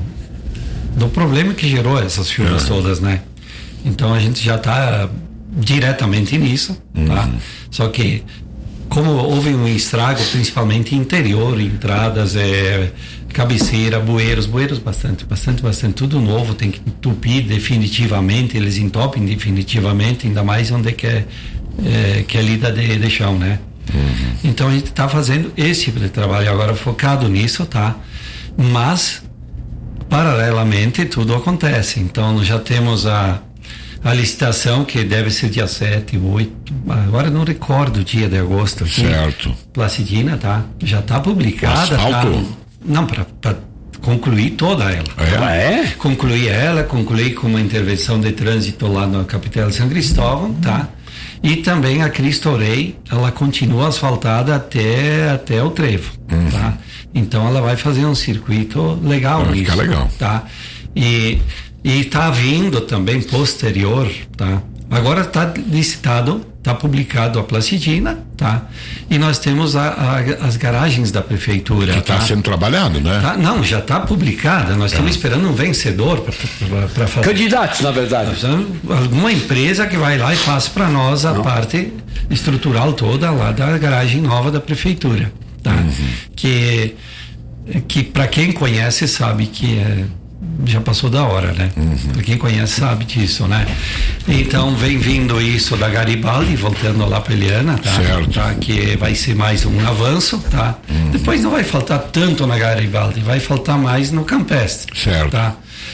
do problema que gerou essas chuvas uhum. todas, né? Então a gente já está diretamente nisso, uhum. tá? Só que como houve um estrago, principalmente interior, entradas, é, cabeceira, bueiros, bueiros bastante, bastante, bastante, tudo novo, tem que entupir definitivamente, eles entopem definitivamente, ainda mais onde é que é, é, que é lida de, de chão, né? Uhum. Então a gente está fazendo esse tipo de trabalho agora focado nisso, tá? Mas, paralelamente, tudo acontece, então já temos a a licitação, que deve ser dia sete, oito, agora não recordo o dia de agosto. Aqui. Certo. Placidina, tá? Já está publicada. Asfalto? Tá? Não, para concluir toda ela. É? Ah, é? Concluir ela, concluir com uma intervenção de trânsito lá na capital de São Cristóvão, tá? E também a Cristo Rei, ela continua asfaltada até, até o trevo, uhum. tá? Então ela vai fazer um circuito legal vai nisso. Ficar legal. Tá? E E está vindo também posterior, tá? Agora está licitado, está publicado a Placidina, tá? E nós temos a, a, as garagens da prefeitura. Que está tá? sendo trabalhado, né? Tá, não, já está publicada. Nós é. estamos esperando um vencedor para fazer. Candidatos, na verdade. Alguma empresa que vai lá e faça para nós a não. parte estrutural toda lá da garagem nova da prefeitura, tá? Uhum. Que que para quem conhece sabe que é já passou da hora, né? Uhum. Pra quem conhece sabe disso, né? Então vem vindo isso da Garibaldi, voltando lá pra Eliana, tá? Certo. Tá? Que vai ser mais um avanço, tá? Uhum. Depois não vai faltar tanto na Garibaldi, vai faltar mais no Campestre. Certo. Tá?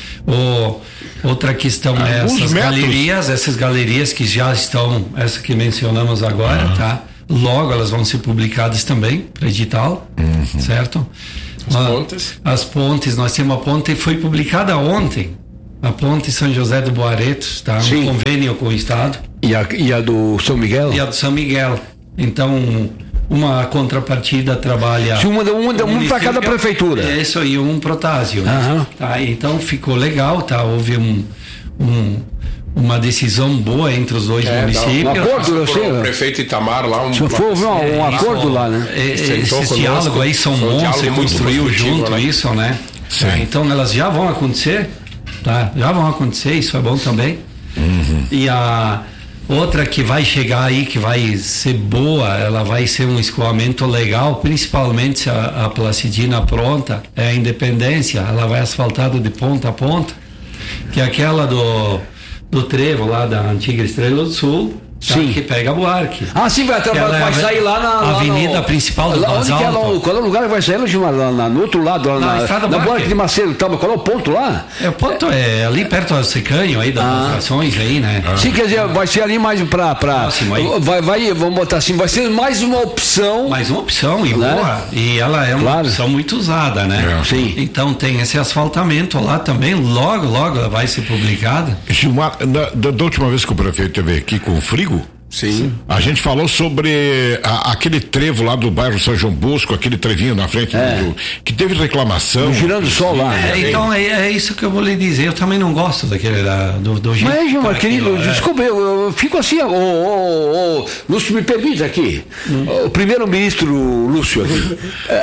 O, outra questão ah, é essas metros. galerias, essas galerias que já estão, essa que mencionamos agora, uhum. tá? Logo elas vão ser publicadas também para edital, uhum. certo? As ah, pontes? As pontes, nós temos uma ponte que foi publicada ontem, a ponte São José do Boareto, tá? Sim. Um convênio com o Estado. E a, e a do São Miguel? E a do São Miguel. Então, uma contrapartida trabalha... Uma, uma, um para cada prefeitura. É isso aí, um protásio. Uhum. Tá? Então, ficou legal, tá? Houve um... um uma decisão boa entre os dois é, municípios. Um acordo, eu sei. O prefeito Itamar lá, um, Se for um, um é, acordo lá, né? Esse diálogo aí são bons, você construiu junto, né? Isso, né? É, então elas já vão acontecer, tá? Já vão acontecer, isso é bom também. Uhum. E a outra que vai chegar aí, que vai ser boa, ela vai ser um escoamento legal, principalmente se a, a Placidina pronta, é a Independência, ela vai asfaltada de ponta a ponta, que é aquela do do trevo lá da antiga Estrela do Sul, sim. que pega Buarque. Ah, sim, vai, vai, vai sair lá na lá avenida no, principal do lá, onde que é, lá, qual é o lugar que vai sair lá, lá, lá no outro lado, lá na, na, Estrada na Buarque de Macedo, tá, qual é o ponto lá? É, o ponto é ali perto do Secanho aí, das ah. ações aí, né? Ah. Sim, quer dizer, vai ser ali mais pra, pra vai, vai, vamos botar assim, vai ser mais uma opção. Mais uma opção, e né? boa, e ela é uma claro. opção muito usada, né? É. Sim. Então tem esse asfaltamento lá também, logo, logo ela vai ser publicada. Gilmar, da, da última vez que o prefeito esteve aqui com o Frigo, sim. A gente falou sobre a, aquele trevo lá do bairro São João Bosco, aquele trevinho na frente é. do, que teve reclamação. Girando o sol lá. É, então é, é isso que eu vou lhe dizer. Eu também não gosto daquele da, do, do jeito. Mas, Gilmar, querido, é. desculpa, eu, eu fico assim, ô, ô, ô, Lúcio, me permite aqui. Hum. O primeiro-ministro Lúcio aqui.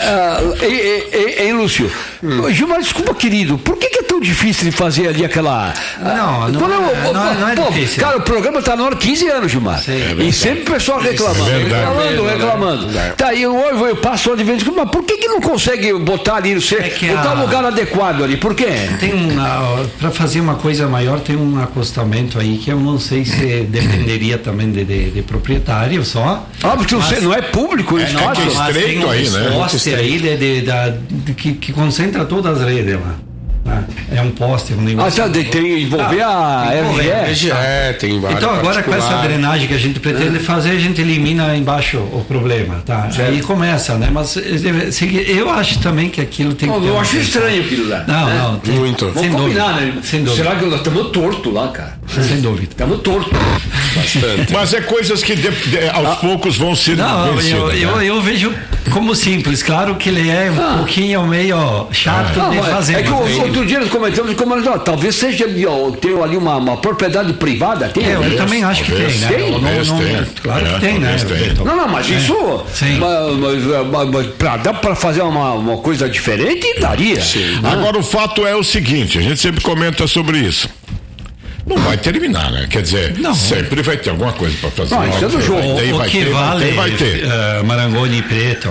Hein, é, Lúcio? Hum. Gilmar, desculpa, querido, por que, que é tão difícil de fazer ali aquela. Não, não, não, é, não, não é pô, difícil. Cara, o programa tá na hora quinze anos, Gilmar. Sim. É e sempre o pessoal reclamando, é reclamando, reclamando. É. Tá aí, hoje eu passo de vez, mas por que que não consegue botar ali, você, é botar o a... lugar adequado ali? Por quê? Tem uma, para fazer uma coisa maior, tem um acostamento aí que eu não sei se dependeria também de, de, de proprietário só. Ah, porque mas, você não é público, é, espaço. É estreito aí, né? Poste aí de, de, de, de, que, que concentra todas as redes lá. Ah, é um poste, um negócio. Ah, tem que envolver ah, a R G E. É, tem várias. Então agora com essa drenagem que a gente pretende é. fazer, a gente elimina embaixo o problema, tá? Certo. Aí começa, né? Mas eu acho também que aquilo tem não, que ter. Eu acho estranho aquilo lá. Não, é. não. Tem, muito. Vamos sem combinar, dúvida. né? Sem dúvida. Será que nós estamos torto lá, cara? Sem dúvida. Estamos torto. Bastante. Mas é coisas que de, de, aos ah. poucos vão ser. Não, vencidas, eu, eu, né? eu vejo como simples. Claro que ele é um ah. pouquinho meio chato ah. de ah, fazer. É que o, outro dia nós comentamos como talvez seja ter ali uma, uma propriedade privada. Tem, é, eu né? também acho que tem, né? Tem? Não, não, não, tem. Claro é, que tem, né? Tem. Não, não, mas é. isso. Sim. Mas, mas, mas pra, dá para fazer uma, uma coisa diferente? Daria. Sim. Né? Agora o fato é o seguinte: a gente sempre comenta sobre isso. Não vai terminar, né? Quer dizer, não. sempre vai ter alguma coisa para fazer. Não, isso é do jogo. O, o que ter, vale, vai ter. Uh, Marangoni e Preto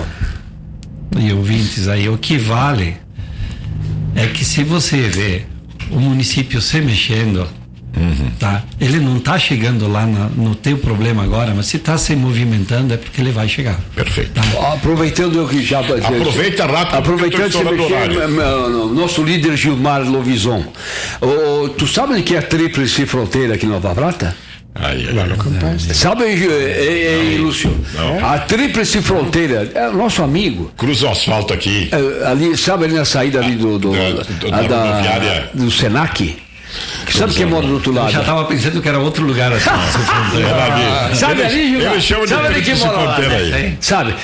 e ouvintes aí, o que vale é que se você vê o município se mexendo, uhum. tá? Ele não está chegando lá na, no teu problema agora, mas se está se movimentando é porque ele vai chegar. Perfeito. Tá? Aproveitando o que já... Aproveita rápido. Aproveitando que mexer, nosso líder Gilmar Lovison. Oh, tu sabe que é a Tríplice Fronteira aqui em Nova Prata? Aí, lá no Campestre. Sabe, ei, Lúcio? Não. A Tríplice Fronteira é o nosso amigo. Cruza o asfalto aqui. É, ali, sabe ali na saída ali do do, da, do, da, da, do Senac? Que sabe quem mora do outro lado? Eu já estava pensando que era outro lugar assim. ah, sabe ali, Gilmar? Ele chama de sabe ali que mora lá, né? Sabe?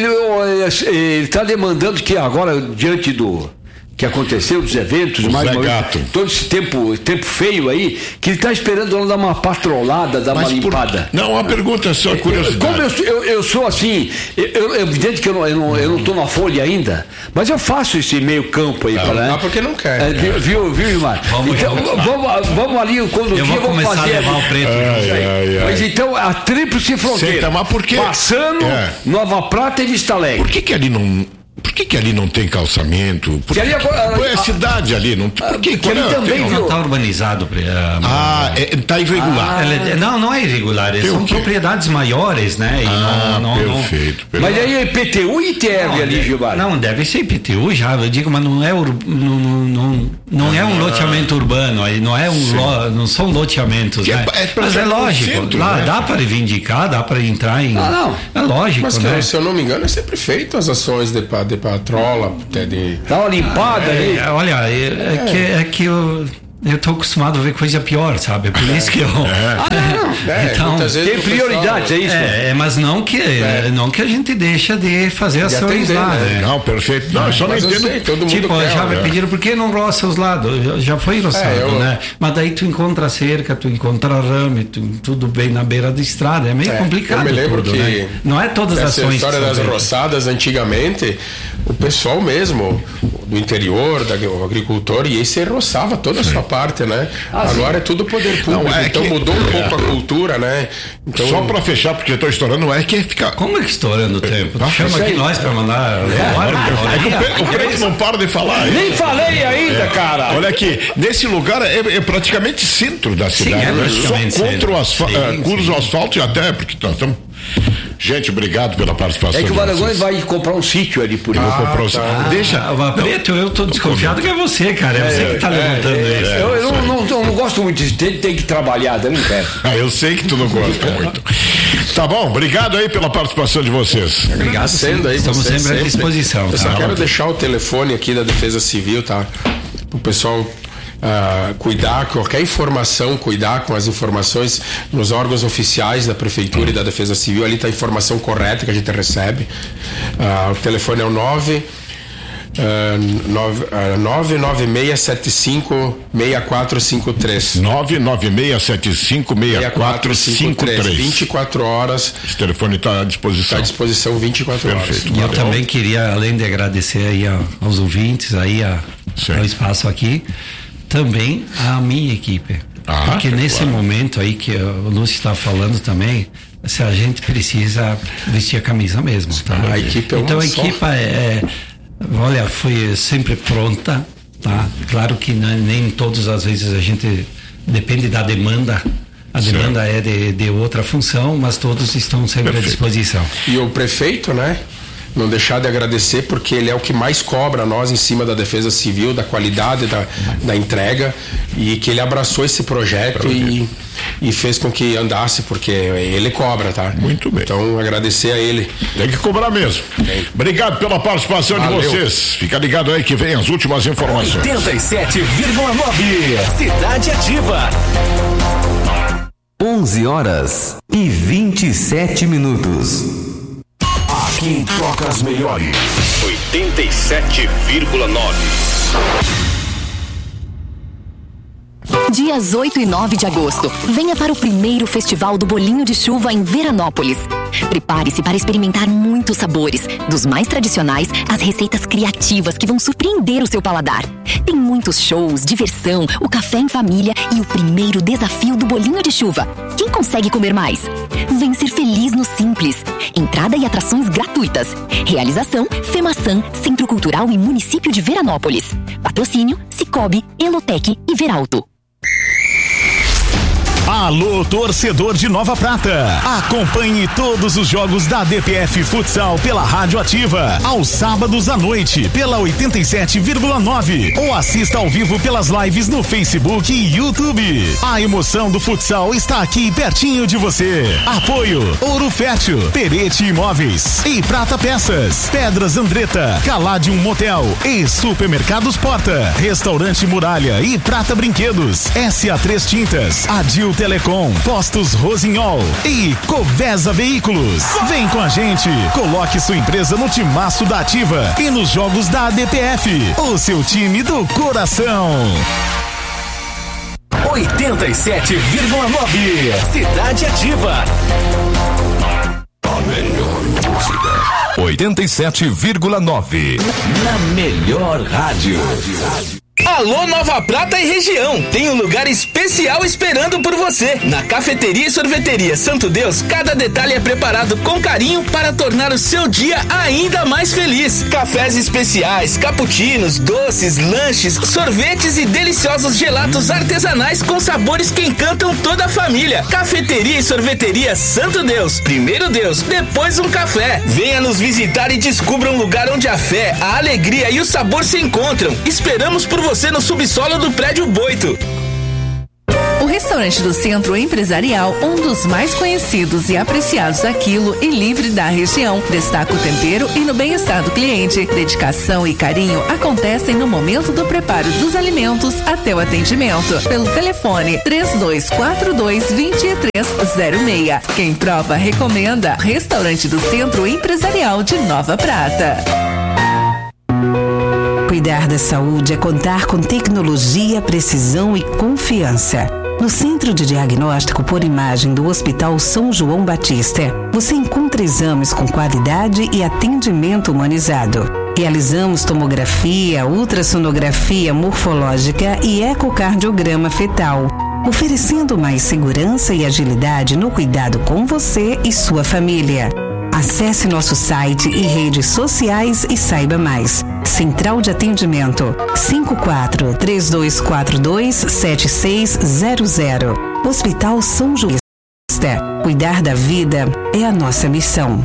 Ele está demandando que agora, diante do que aconteceu, dos eventos, o mais Zé uma Gato. Vez, todo esse tempo, tempo feio aí, que ele está esperando ela dar uma patrolada, dar Mas uma limpada. Por... Não, uma pergunta só, curiosidade. Como eu, eu, eu sou assim, eu, é evidente que eu não estou eu não, eu não tô na folha ainda, mas eu faço esse meio campo aí. Não, para, não, porque não quer. É, viu, viu, viu, Gilmar? Vamos, então, vamos, vamos, vamos ali, quando eu dia, vou vamos começar fazer. A levar o preto. Ai, ai, ai. Mas então, a Tríplice Fronteira. Senta, mas por quê? Passando, é. Nova Prata e Vista Alegre. Por que que ali não... Por que que que ali não tem calçamento? Por que ali agora, qual é a cidade ali? Não, por que, que ali também não está urbanizado. Ah, está é, irregular. Ah, é, não, não é irregular. São propriedades maiores, né? E ah, não, não, perfeito, não... Mas aí é I P T U e I T R ali, Gilmar? Não, deve ser I P T U já, eu digo, mas não é, ur, não, não, não é um loteamento urbano, não é um lo, não são loteamentos, né? É, é mas é lógico, centro, lá né? Dá para reivindicar, dá para entrar em. Ah, não. É lógico. Mas né? que, se eu não me engano, é sempre feito as ações de, de patrola, de. Dá uma limpada aí. É, olha, é, é. é que, é que eu. Eu tô acostumado a ver coisa pior, sabe? É por é. isso que eu. É. Ah, não. É, então, tem prioridade, é isso? É, mas não que, é. não que a gente deixa de fazer ações atender, lá. Né? Não, perfeito. Não, eu só não entendo. Sei, todo mundo tipo, quer, já me né? pediram por que não roça os lados? Já foi roçado, é, eu... né? Mas daí tu encontra cerca, tu encontra rame, tu, tudo bem na beira da estrada. É meio é, complicado. Eu me lembro tudo, que. Né? Não é todas as ações. A história das roçadas, antigamente, o pessoal mesmo, do interior, da, o agricultor, e esse roçava toda a sua parte, né? Ah, Agora sim. é tudo poder público, não, é então que... mudou um pouco a cultura, né? Então... Só para fechar, porque eu tô estourando, não é que fica. Como é que estourando o tempo? Tá, chama aqui nós para mandar. É, é, é que o preto não para de falar. Nem falei ainda, é. cara. Olha aqui, nesse lugar é, é praticamente centro da cidade, sim, é, né? Só contra o asfalto, uh, cruza o asfalto e até, porque nós estamos. Gente, obrigado pela participação. É que o Maragões vai comprar um sítio ali por isso. Ah, comprar um sítio. Ah, Deixa. Ah, Preto, eu tô desconfiado que é você, cara. É, é você que tá é, levantando é, isso. É, eu, eu não, não, não, não gosto muito disso. Tem, tem que trabalhar, eu não quero. Ah, eu sei que tu não gosta muito. Tá bom, obrigado aí pela participação de vocês. Obrigado, sendo aí. Estamos sempre, sempre à disposição. Eu tá? só quero deixar o telefone aqui da Defesa Civil, tá? O pessoal. Uh, cuidar, qualquer informação, cuidar com as informações nos órgãos oficiais da Prefeitura e da Defesa Civil, ali está a informação correta que a gente recebe. Uh, o telefone é o nove nove nove seis sete cinco seis quatro cinco três nove nove seis sete cinco seis quatro cinco três vinte e quatro horas. Esse telefone está à disposição. Está à disposição vinte e quatro Perfeito. horas. E eu também queria, além de agradecer aí aos ouvintes aí a, ao espaço aqui, também a minha equipe. Ah, porque é nesse claro. momento aí que o Lúcio está falando também, se a gente precisa vestir a camisa mesmo, tá? A equipe é uma então a só. equipe é, olha, foi sempre pronta, tá? Claro que não, nem todas as vezes a gente depende da demanda. A demanda certo. é de, de outra função, mas todos estão sempre Perfeito. à disposição. E o prefeito, né? Não deixar de agradecer, porque ele é o que mais cobra nós em cima da Defesa Civil, da qualidade da, da entrega, e que ele abraçou esse projeto e, e fez com que andasse, porque ele cobra, tá? Muito bem. Então, agradecer a ele. Tem que cobrar mesmo. Tem. Obrigado pela participação Valeu. de vocês. Fica ligado aí que vem as últimas informações. oitenta e sete vírgula nove Cidade Ativa. onze horas e vinte e sete minutos. Quem toca as melhores? oitenta e sete vírgula nove. Dias oito e nove de agosto, venha para o primeiro Festival do Bolinho de Chuva em Veranópolis. Prepare-se para experimentar muitos sabores, dos mais tradicionais às receitas criativas que vão surpreender o seu paladar. Tem muitos shows, diversão, o café em família e o primeiro desafio do Bolinho de Chuva. Quem consegue comer mais? Vem ser feliz no Simples. Entrada e atrações gratuitas. Realização FEMASAN, Centro Cultural e Município de Veranópolis. Patrocínio Cicobi, Elotec e Veralto. Alô, torcedor de Nova Prata. Acompanhe todos os jogos da D P F Futsal pela Rádio Ativa, aos sábados à noite, pela oitenta e sete vírgula nove. Ou assista ao vivo pelas lives no Facebook e YouTube. A emoção do futsal está aqui pertinho de você. Apoio Ouro Fértil, Perete Imóveis e Prata Peças, Pedras Andretta, Caladium Motel e Supermercados Porta, Restaurante Muralha e Prata Brinquedos, S A três Tintas, Adil Telecom, Postos Rosinhol e Covesa Veículos. Vem com a gente, coloque sua empresa no timaço da Ativa e nos jogos da D P F, o seu time do coração. oitenta e sete vírgula nove Cidade Ativa. A melhor música. oitenta e sete vírgula nove. Na melhor rádio. Alô Nova Prata e região, tem um lugar especial esperando por você. Na Cafeteria e Sorveteria Santo Deus, cada detalhe é preparado com carinho para tornar o seu dia ainda mais feliz. Cafés especiais, cappuccinos, doces, lanches, sorvetes e deliciosos gelatos artesanais com sabores que encantam toda a família. Cafeteria e Sorveteria Santo Deus, primeiro Deus, depois um café. Venha nos visitar e descubra um lugar onde a fé, a alegria e o sabor se encontram. Esperamos por você no subsolo do Prédio Boito. O restaurante do Centro Empresarial, um dos mais conhecidos e apreciados a quilo e livre da região, destaca o tempero e no bem-estar do cliente. Dedicação e carinho acontecem no momento do preparo dos alimentos até o atendimento. Pelo telefone três dois quatro dois, dois três zero seis. Quem prova, recomenda. Restaurante do Centro Empresarial de Nova Prata. Cuidar da saúde é contar com tecnologia, precisão e confiança. No Centro de Diagnóstico por Imagem do Hospital São João Batista, você encontra exames com qualidade e atendimento humanizado. Realizamos tomografia, ultrassonografia morfológica e ecocardiograma fetal, oferecendo mais segurança e agilidade no cuidado com você e sua família. Acesse nosso site e redes sociais e saiba mais. Central de Atendimento cinco quatro três dois quatro dois, sete seis zero zero. Hospital São João. Cuidar da vida é a nossa missão.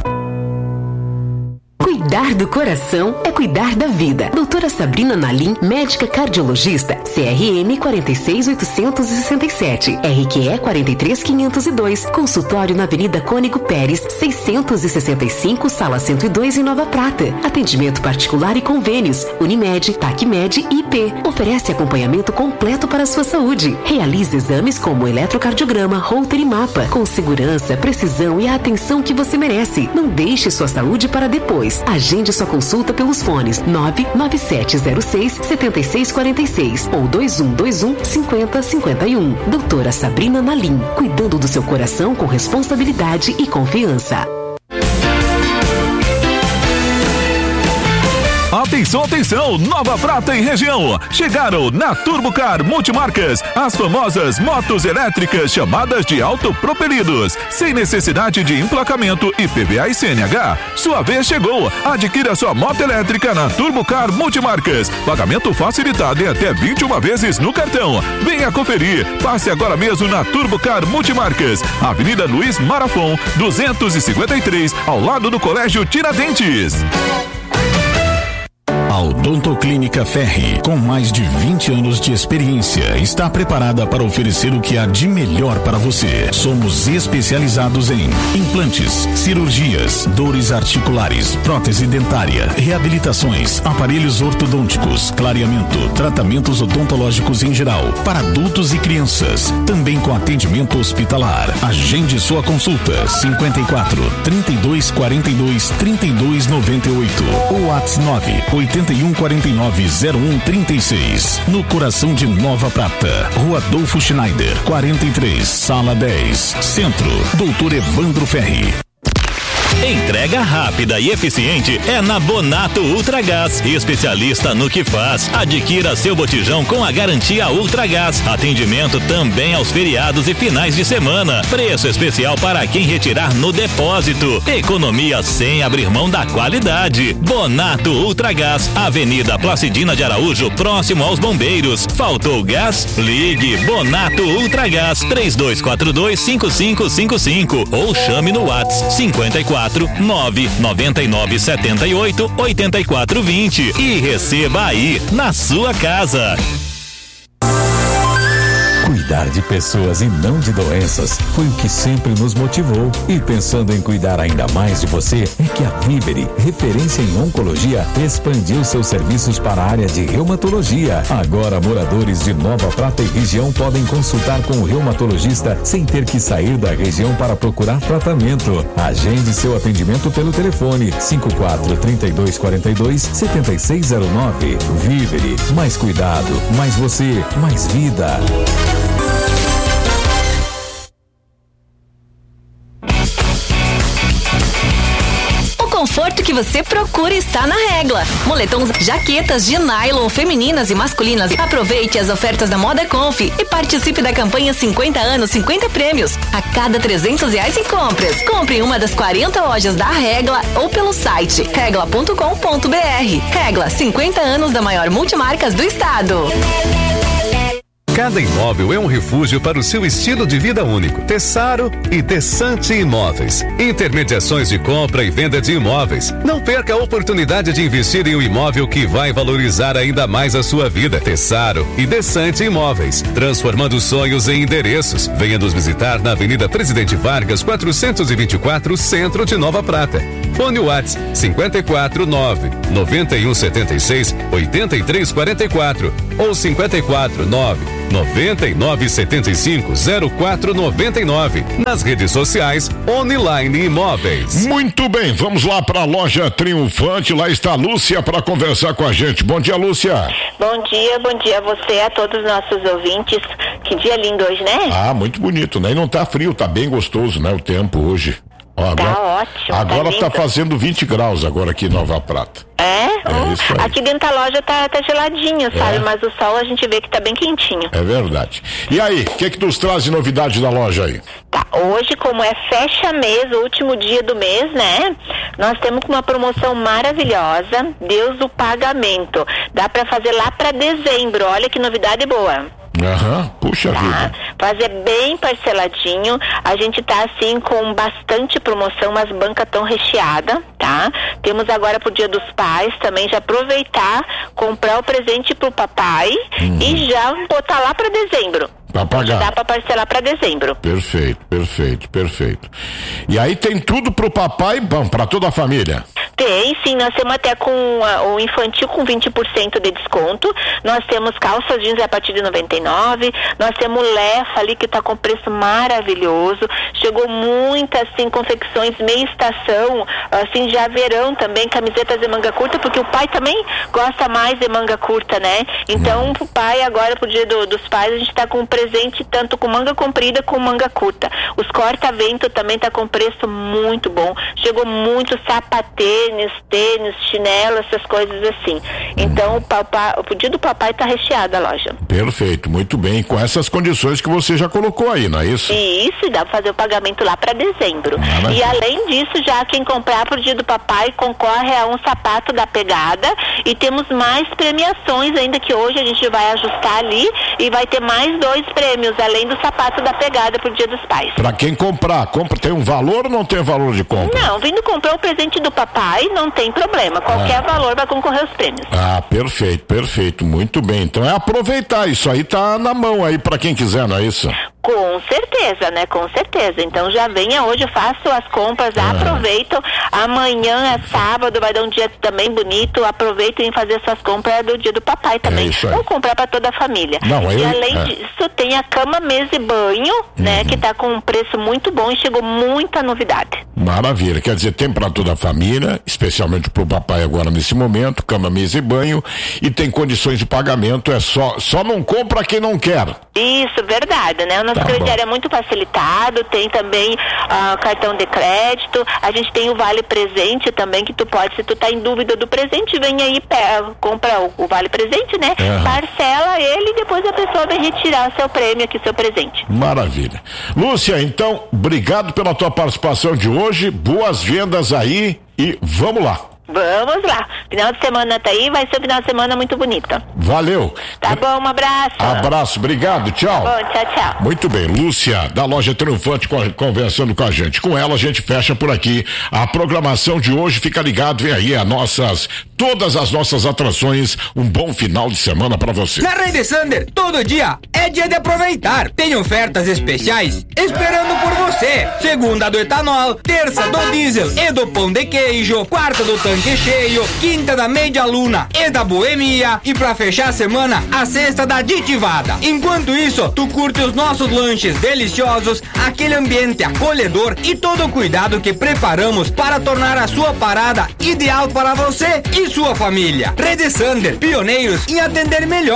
Cuidar do coração é cuidar da vida. Doutora Sabrina Nalim, médica cardiologista, C R M quatro seis oito seis sete, R Q E quatro três quinhentos e dois, consultório na Avenida Cônigo Pérez, seiscentos e sessenta e cinco, sala cento e dois em Nova Prata. Atendimento particular e convênios, Unimed, Tacmed e I P. Oferece acompanhamento completo para a sua saúde. Realiza exames como eletrocardiograma, Holter e mapa, com segurança, precisão e a atenção que você merece. Não deixe sua saúde para depois. Agende sua consulta pelos fones nove nove sete zero seis, sete seis quatro seis ou dois um dois um, cinco zero cinco um. Doutora Sabrina Nalim, cuidando do seu coração com responsabilidade e confiança. Atenção, atenção, Nova Prata e região. Chegaram na Turbocar Multimarcas as famosas motos elétricas chamadas de autopropelidos, sem necessidade de emplacamento I P V A e C N H. Sua vez chegou. Adquira sua moto elétrica na Turbocar Multimarcas. Pagamento facilitado em até vinte e uma vezes no cartão. Venha conferir. Passe agora mesmo na Turbocar Multimarcas, Avenida Luiz Marafon, duzentos e cinquenta e três, ao lado do Colégio Tiradentes. A Odontoclínica Ferri, com mais de vinte anos de experiência, está preparada para oferecer o que há de melhor para você. Somos especializados em implantes, cirurgias, dores articulares, prótese dentária, reabilitações, aparelhos ortodônticos, clareamento, tratamentos odontológicos em geral, para adultos e crianças, também com atendimento hospitalar. Agende sua consulta cinquenta e quatro, trinta e dois, quarenta e dois, trinta e dois, noventa e oito ou WhatsApp nove oito um quatro nove zero um três seis, no coração de Nova Prata, Rua Adolfo Schneider, quarenta e três, sala dez, Centro, Doutor Evandro Ferri. Entrega rápida e eficiente é na Bonato Ultragás, especialista no que faz. Adquira seu botijão com a garantia Ultragás. Atendimento também aos feriados e finais de semana. Preço especial para quem retirar no depósito. Economia sem abrir mão da qualidade. Bonato Ultragás, Avenida Placidina de Araújo, próximo aos Bombeiros. Faltou gás? Ligue Bonato Ultragás três dois quatro dois, cinco cinco cinco cinco ou chame no WhatsApp cinquenta e quatro nove nove nove sete oito oito quatro dois zero e receba aí na sua casa. Cuidar de pessoas e não de doenças foi o que sempre nos motivou. E pensando em cuidar ainda mais de você, é que a Vivere, referência em oncologia, expandiu seus serviços para a área de reumatologia. Agora, moradores de Nova Prata e região podem consultar com o reumatologista sem ter que sair da região para procurar tratamento. Agende seu atendimento pelo telefone cinco quatro, trinta e dois, quarenta e dois, setenta e seis zero nove. Vivere, mais cuidado, mais você, mais vida. O conforto que você procura está na Regla. Moletons, jaquetas de nylon femininas e masculinas. Aproveite as ofertas da Moda Conf e participe da campanha cinquenta anos, cinquenta prêmios. A cada trezentos reais em compras. Compre em uma das quarenta lojas da Regla ou pelo site regla ponto com ponto br. Regla, cinquenta anos da maior multimarcas do estado. Cada imóvel é um refúgio para o seu estilo de vida único. Tessaro e Desante Imóveis. Intermediações de compra e venda de imóveis. Não perca a oportunidade de investir em um imóvel que vai valorizar ainda mais a sua vida. Tessaro e Desante Imóveis. Transformando sonhos em endereços. Venha nos visitar na Avenida Presidente Vargas, quatrocentos e vinte e quatro, Centro de Nova Prata. Fone WhatsApp cinquenta e quatro, nove, noventa e um, setenta e seis, oitenta e três, quarenta e quatro ou cinquenta e quatro, nove, noventa e nove, setenta e cinco, zero quatro noventa e nove. Nas redes sociais, Online Imóveis. Muito bem, vamos lá para a loja Triunfante. Lá está a Lúcia para conversar com a gente. Bom dia, Lúcia. Bom dia, bom dia a você, a todos os nossos ouvintes. Que dia lindo hoje, né? Ah, muito bonito, né? E não tá frio, tá bem gostoso, né? O tempo hoje. Ó, agora, tá ótimo. Agora tá, tá fazendo vinte graus agora aqui em Nova Prata. É? É isso aí. Aqui dentro da loja tá, tá geladinho, sabe? É. Mas o sol a gente vê que tá bem quentinho. É verdade. E aí, o que que nos traz de novidade da loja aí? Tá, hoje como é fecha mês, o último dia do mês, né? Nós temos uma promoção maravilhosa, Deus do pagamento. Dá pra fazer lá pra dezembro, olha que novidade boa. Aham, uhum, puxa tá, vida. Fazer bem parceladinho. A gente tá assim com bastante promoção, as bancas tão recheadas, tá? Temos agora pro Dia dos Pais também, já aproveitar, comprar o presente pro papai uhum. e já botar lá pra dezembro. Pra pagar. Dá pra parcelar pra dezembro. Perfeito, perfeito, perfeito. E aí tem tudo pro papai, bom, pra toda a família? Tem, sim, nós temos até com uh, o infantil com vinte por cento de desconto, nós temos calças jeans a partir de noventa e nove, nós temos lefa ali que tá com preço maravilhoso, chegou muitas, assim, confecções meia estação, assim, já verão também, camisetas de manga curta, porque o pai também gosta mais de manga curta, né? Então, hum. pro pai, agora pro Dia do, dos Pais, a gente tá com um presente tanto com manga comprida como manga curta. Os corta-vento também tá com preço muito bom, chegou muito sapatê, tênis, tênis, chinelo, essas coisas assim. Então, o, papai, o dia do papai tá recheado a loja. Perfeito, muito bem. Com essas condições que você já colocou aí, não é isso? Isso, e dá pra fazer o pagamento lá pra dezembro. Ah, e além disso, já quem comprar pro dia do papai concorre a um sapato da Pegada e temos mais premiações ainda, que hoje a gente vai ajustar ali e vai ter mais dois prêmios, além do sapato da Pegada pro dia dos pais. Pra quem comprar, compra, tem um valor ou não tem valor de compra? Não, vindo comprar o presente do papai, não tem problema, qualquer ah. valor vai concorrer aos prêmios. Ah, perfeito, perfeito, muito bem. Então é aproveitar, isso aí tá na mão aí pra quem quiser, não é isso? Com certeza, né? Com certeza. Então já venha hoje, faço as compras, ah. aproveitam. Amanhã é sábado, vai dar um dia também bonito. Aproveitem em fazer suas compras do dia do papai também. É ou comprar para toda a família. Não, e eu, além é. disso, tem a cama, mesa e banho, uhum. né? Que tá com um preço muito bom e chegou muita novidade. Maravilha. Quer dizer, tem para toda a família, especialmente pro papai agora nesse momento, cama, mesa e banho, e tem condições de pagamento, é só, só não compra quem não quer. Isso, verdade, né? O nosso tá crediário é muito facilitado, tem também uh, cartão de crédito, a gente tem o Vale Presente também, que tu pode, se tu tá em dúvida do presente, vem aí, pega, compra o, o Vale Presente, né? Uhum. Parcela ele e depois a pessoa vem retirar o seu prêmio aqui, seu presente. Maravilha. Lúcia, então, obrigado pela tua participação de hoje, boas vendas aí e vamos lá. Vamos lá. Final de semana tá aí, vai ser um final de semana muito bonito. Valeu. Tá bom, um abraço. Abraço, obrigado, tchau. Tá bom, tchau, tchau. Muito bem, Lúcia, da loja Triunfante, conversando com a gente. Com ela a gente fecha por aqui a programação de hoje. Fica ligado, vem aí as nossas, todas as nossas atrações. Um bom final de semana pra você. Na Rede Sander, todo dia é dia de aproveitar. Tem ofertas especiais esperando por você. Segunda do etanol, terça do diesel e do pão de queijo, quarta do tanque cheio, quinta da Meia Luna e da Boemia, e pra fechar a semana, a sexta da Ditivada. Enquanto isso, tu curte os nossos lanches deliciosos, aquele ambiente acolhedor e todo o cuidado que preparamos para tornar a sua parada ideal para você e sua família. Rede Sander, pioneiros em atender melhor.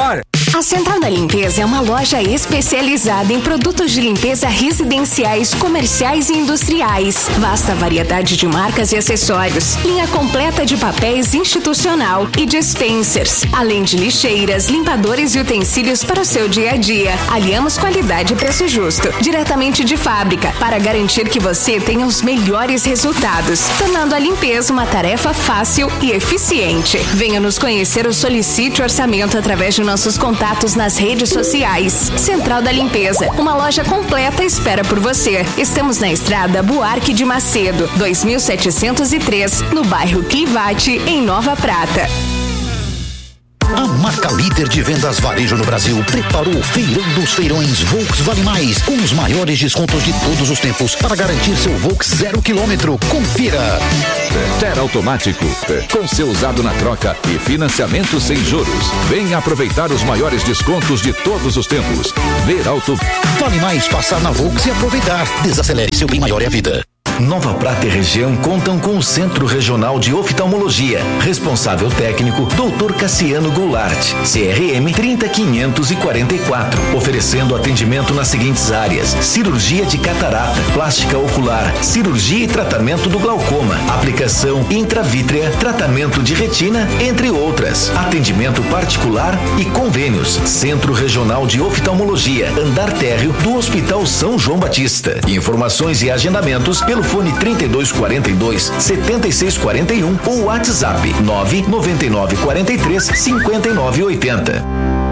A Central da Limpeza é uma loja especializada em produtos de limpeza residenciais, comerciais e industriais. Vasta variedade de marcas e acessórios. Linha completa de papéis institucional e dispensers. Além de lixeiras, limpadores e utensílios para o seu dia a dia. Aliamos qualidade e preço justo. Diretamente de fábrica, para garantir que você tenha os melhores resultados. Tornando a limpeza uma tarefa fácil e eficiente. Venha nos conhecer ou solicite orçamento através de nossos contatos nas redes sociais. Central da Limpeza, uma loja completa espera por você. Estamos na estrada Buarque de Macedo, dois mil setecentos e três, no bairro Clivate, em Nova Prata. A marca líder de vendas varejo no Brasil preparou o Feirão dos Feirões Volks Vale Mais, com os maiores descontos de todos os tempos para garantir seu Volks zero quilômetro. Confira. Ter Automático, com seu usado na troca e financiamento sem juros. Venha aproveitar os maiores descontos de todos os tempos. Ver Auto. Vale mais passar na Volks e aproveitar. Desacelere, seu bem maior é a vida. Nova Prata e região contam com o Centro Regional de Oftalmologia. Responsável técnico, doutor Cassiano Goulart, C R M trinta quinhentos e quarenta e quatro. Oferecendo atendimento nas seguintes áreas: cirurgia de catarata, plástica ocular, cirurgia e tratamento do glaucoma, aplicação intravítrea, tratamento de retina, entre outras. Atendimento particular e convênios. Centro Regional de Oftalmologia, andar térreo do Hospital São João Batista. Informações e agendamentos pelo fone trinta e dois quarenta e dois, setenta e seis quarenta e um ou WhatsApp nove nove nove quatro três cinquenta e nove oitenta.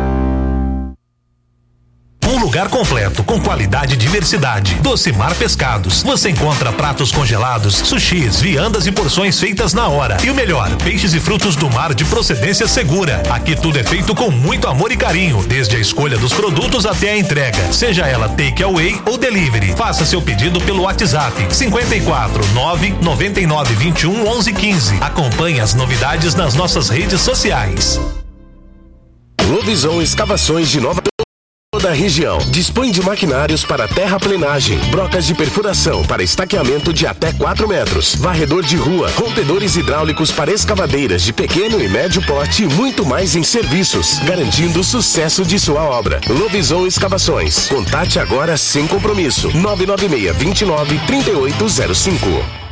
Um lugar completo, com qualidade e diversidade. Docimar Pescados. Você encontra pratos congelados, sushis, viandas e porções feitas na hora. E o melhor, peixes e frutos do mar de procedência segura. Aqui tudo é feito com muito amor e carinho, desde a escolha dos produtos até a entrega, seja ela take away ou delivery. Faça seu pedido pelo WhatsApp cinquenta e quatro, nove noventa e nove vinte e um, onze quinze. Acompanhe as novidades nas nossas redes sociais. Lovisão Escavações de Nova da região. Dispõe de maquinários para terraplenagem, brocas de perfuração para estaqueamento de até quatro metros, varredor de rua, rompedores hidráulicos para escavadeiras de pequeno e médio porte e muito mais em serviços, garantindo o sucesso de sua obra. Lovisão Escavações. Contate agora sem compromisso. nove nove seis, dois nove, três oito zero cinco.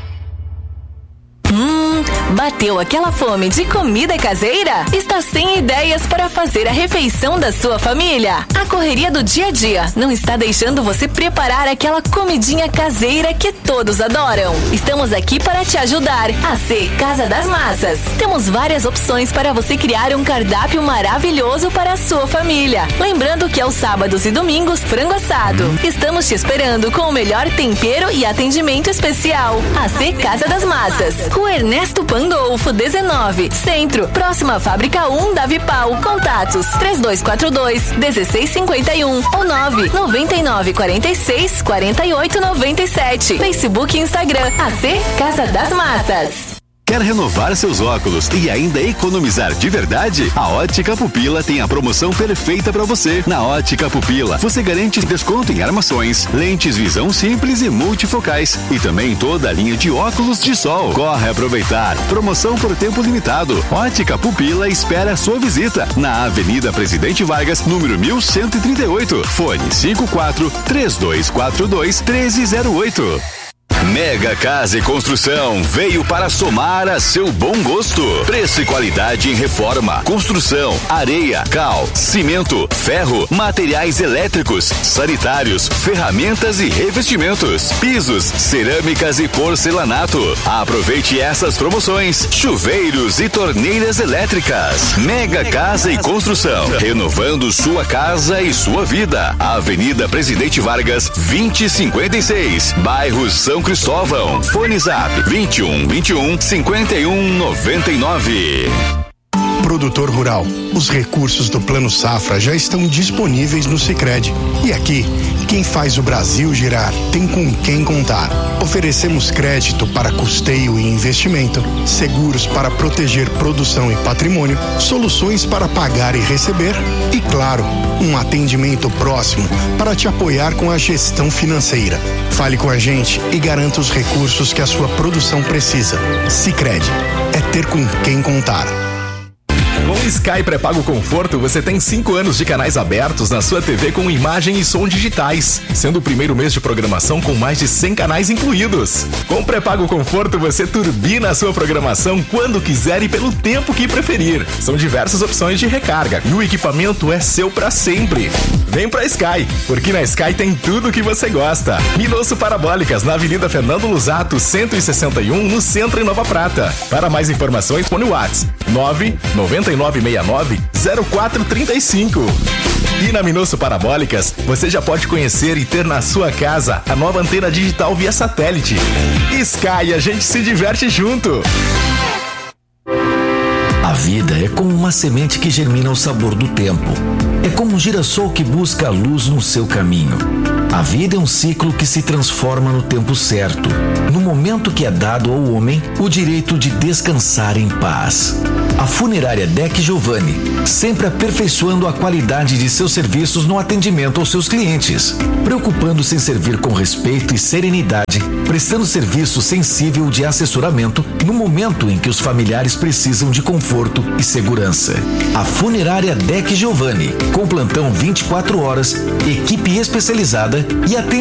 Hum, bateu aquela fome de comida caseira? Está sem ideias para fazer a refeição da sua família? A correria do dia a dia não está deixando você preparar aquela comidinha caseira que todos adoram. Estamos aqui para te ajudar. A C Casa das Massas. Temos várias opções para você criar um cardápio maravilhoso para a sua família. Lembrando que aos sábados e domingos, frango assado. Estamos te esperando com o melhor tempero e atendimento especial. A C Casa das Massas. Rua Ernesto Pandolfo, dezenove, Centro, próxima à Fábrica um da Vipal. Contatos três dois quatro dois, um seis cinco um ou nove nove nove quatro seis, quatro oito nove sete. Facebook e Instagram, A C Casa das Massas. Quer renovar seus óculos e ainda economizar de verdade? A Ótica Pupila tem a promoção perfeita para você. Na Ótica Pupila, você garante desconto em armações, lentes visão simples e multifocais e também toda a linha de óculos de sol. Corre aproveitar. Promoção por tempo limitado. Ótica Pupila espera a sua visita na Avenida Presidente Vargas, número mil cento e trinta e oito. Fone cinco quatro, três dois quatro dois, um três zero oito. Mega Casa e Construção veio para somar a seu bom gosto. Preço e qualidade em reforma, construção, areia, cal, cimento, ferro, materiais elétricos, sanitários, ferramentas e revestimentos, pisos, cerâmicas e porcelanato. Aproveite essas promoções: chuveiros e torneiras elétricas. Mega Casa e Construção, renovando sua casa e sua vida. Avenida Presidente Vargas, vinte e cinquenta e seis, bairro São Cristóvão. Fone Zap vinte e um, vinte e um, cinquenta e um, noventa e nove. Produtor rural, os recursos do Plano Safra já estão disponíveis no Sicredi. E aqui, quem faz o Brasil girar tem com quem contar. Oferecemos crédito para custeio e investimento, seguros para proteger produção e patrimônio, soluções para pagar e receber e, claro, um atendimento próximo para te apoiar com a gestão financeira. Fale com a gente e garanta os recursos que a sua produção precisa. Sicredi, é ter com quem contar. Com Sky Pré-Pago Conforto, você tem cinco anos de canais abertos na sua T V com imagem e som digitais, sendo o primeiro mês de programação com mais de cem canais incluídos. Com Pré-Pago Conforto, você turbina a sua programação quando quiser e pelo tempo que preferir. São diversas opções de recarga e o equipamento é seu para sempre. Vem pra Sky, porque na Sky tem tudo que você gosta. Minosso Parabólicas, na Avenida Fernando Lusato, cento e sessenta e um, no centro, em Nova Prata. Para mais informações, põe o WhatsApp nove nove nove seis nove zero quatro três cinco. E na Minosso Parabólicas, você já pode conhecer e ter na sua casa a nova antena digital via satélite. Sky, a gente se diverte junto. A vida é como uma semente que germina ao sabor do tempo. É como um girassol que busca a luz no seu caminho. A vida é um ciclo que se transforma no tempo certo, no momento que é dado ao homem o direito de descansar em paz. A funerária Deck Giovanni, sempre aperfeiçoando a qualidade de seus serviços no atendimento aos seus clientes, preocupando-se em servir com respeito e serenidade, prestando serviço sensível de assessoramento no momento em que os familiares precisam de conforto e segurança. A funerária Deck Giovanni, com plantão vinte e quatro horas, equipe especializada e atendimento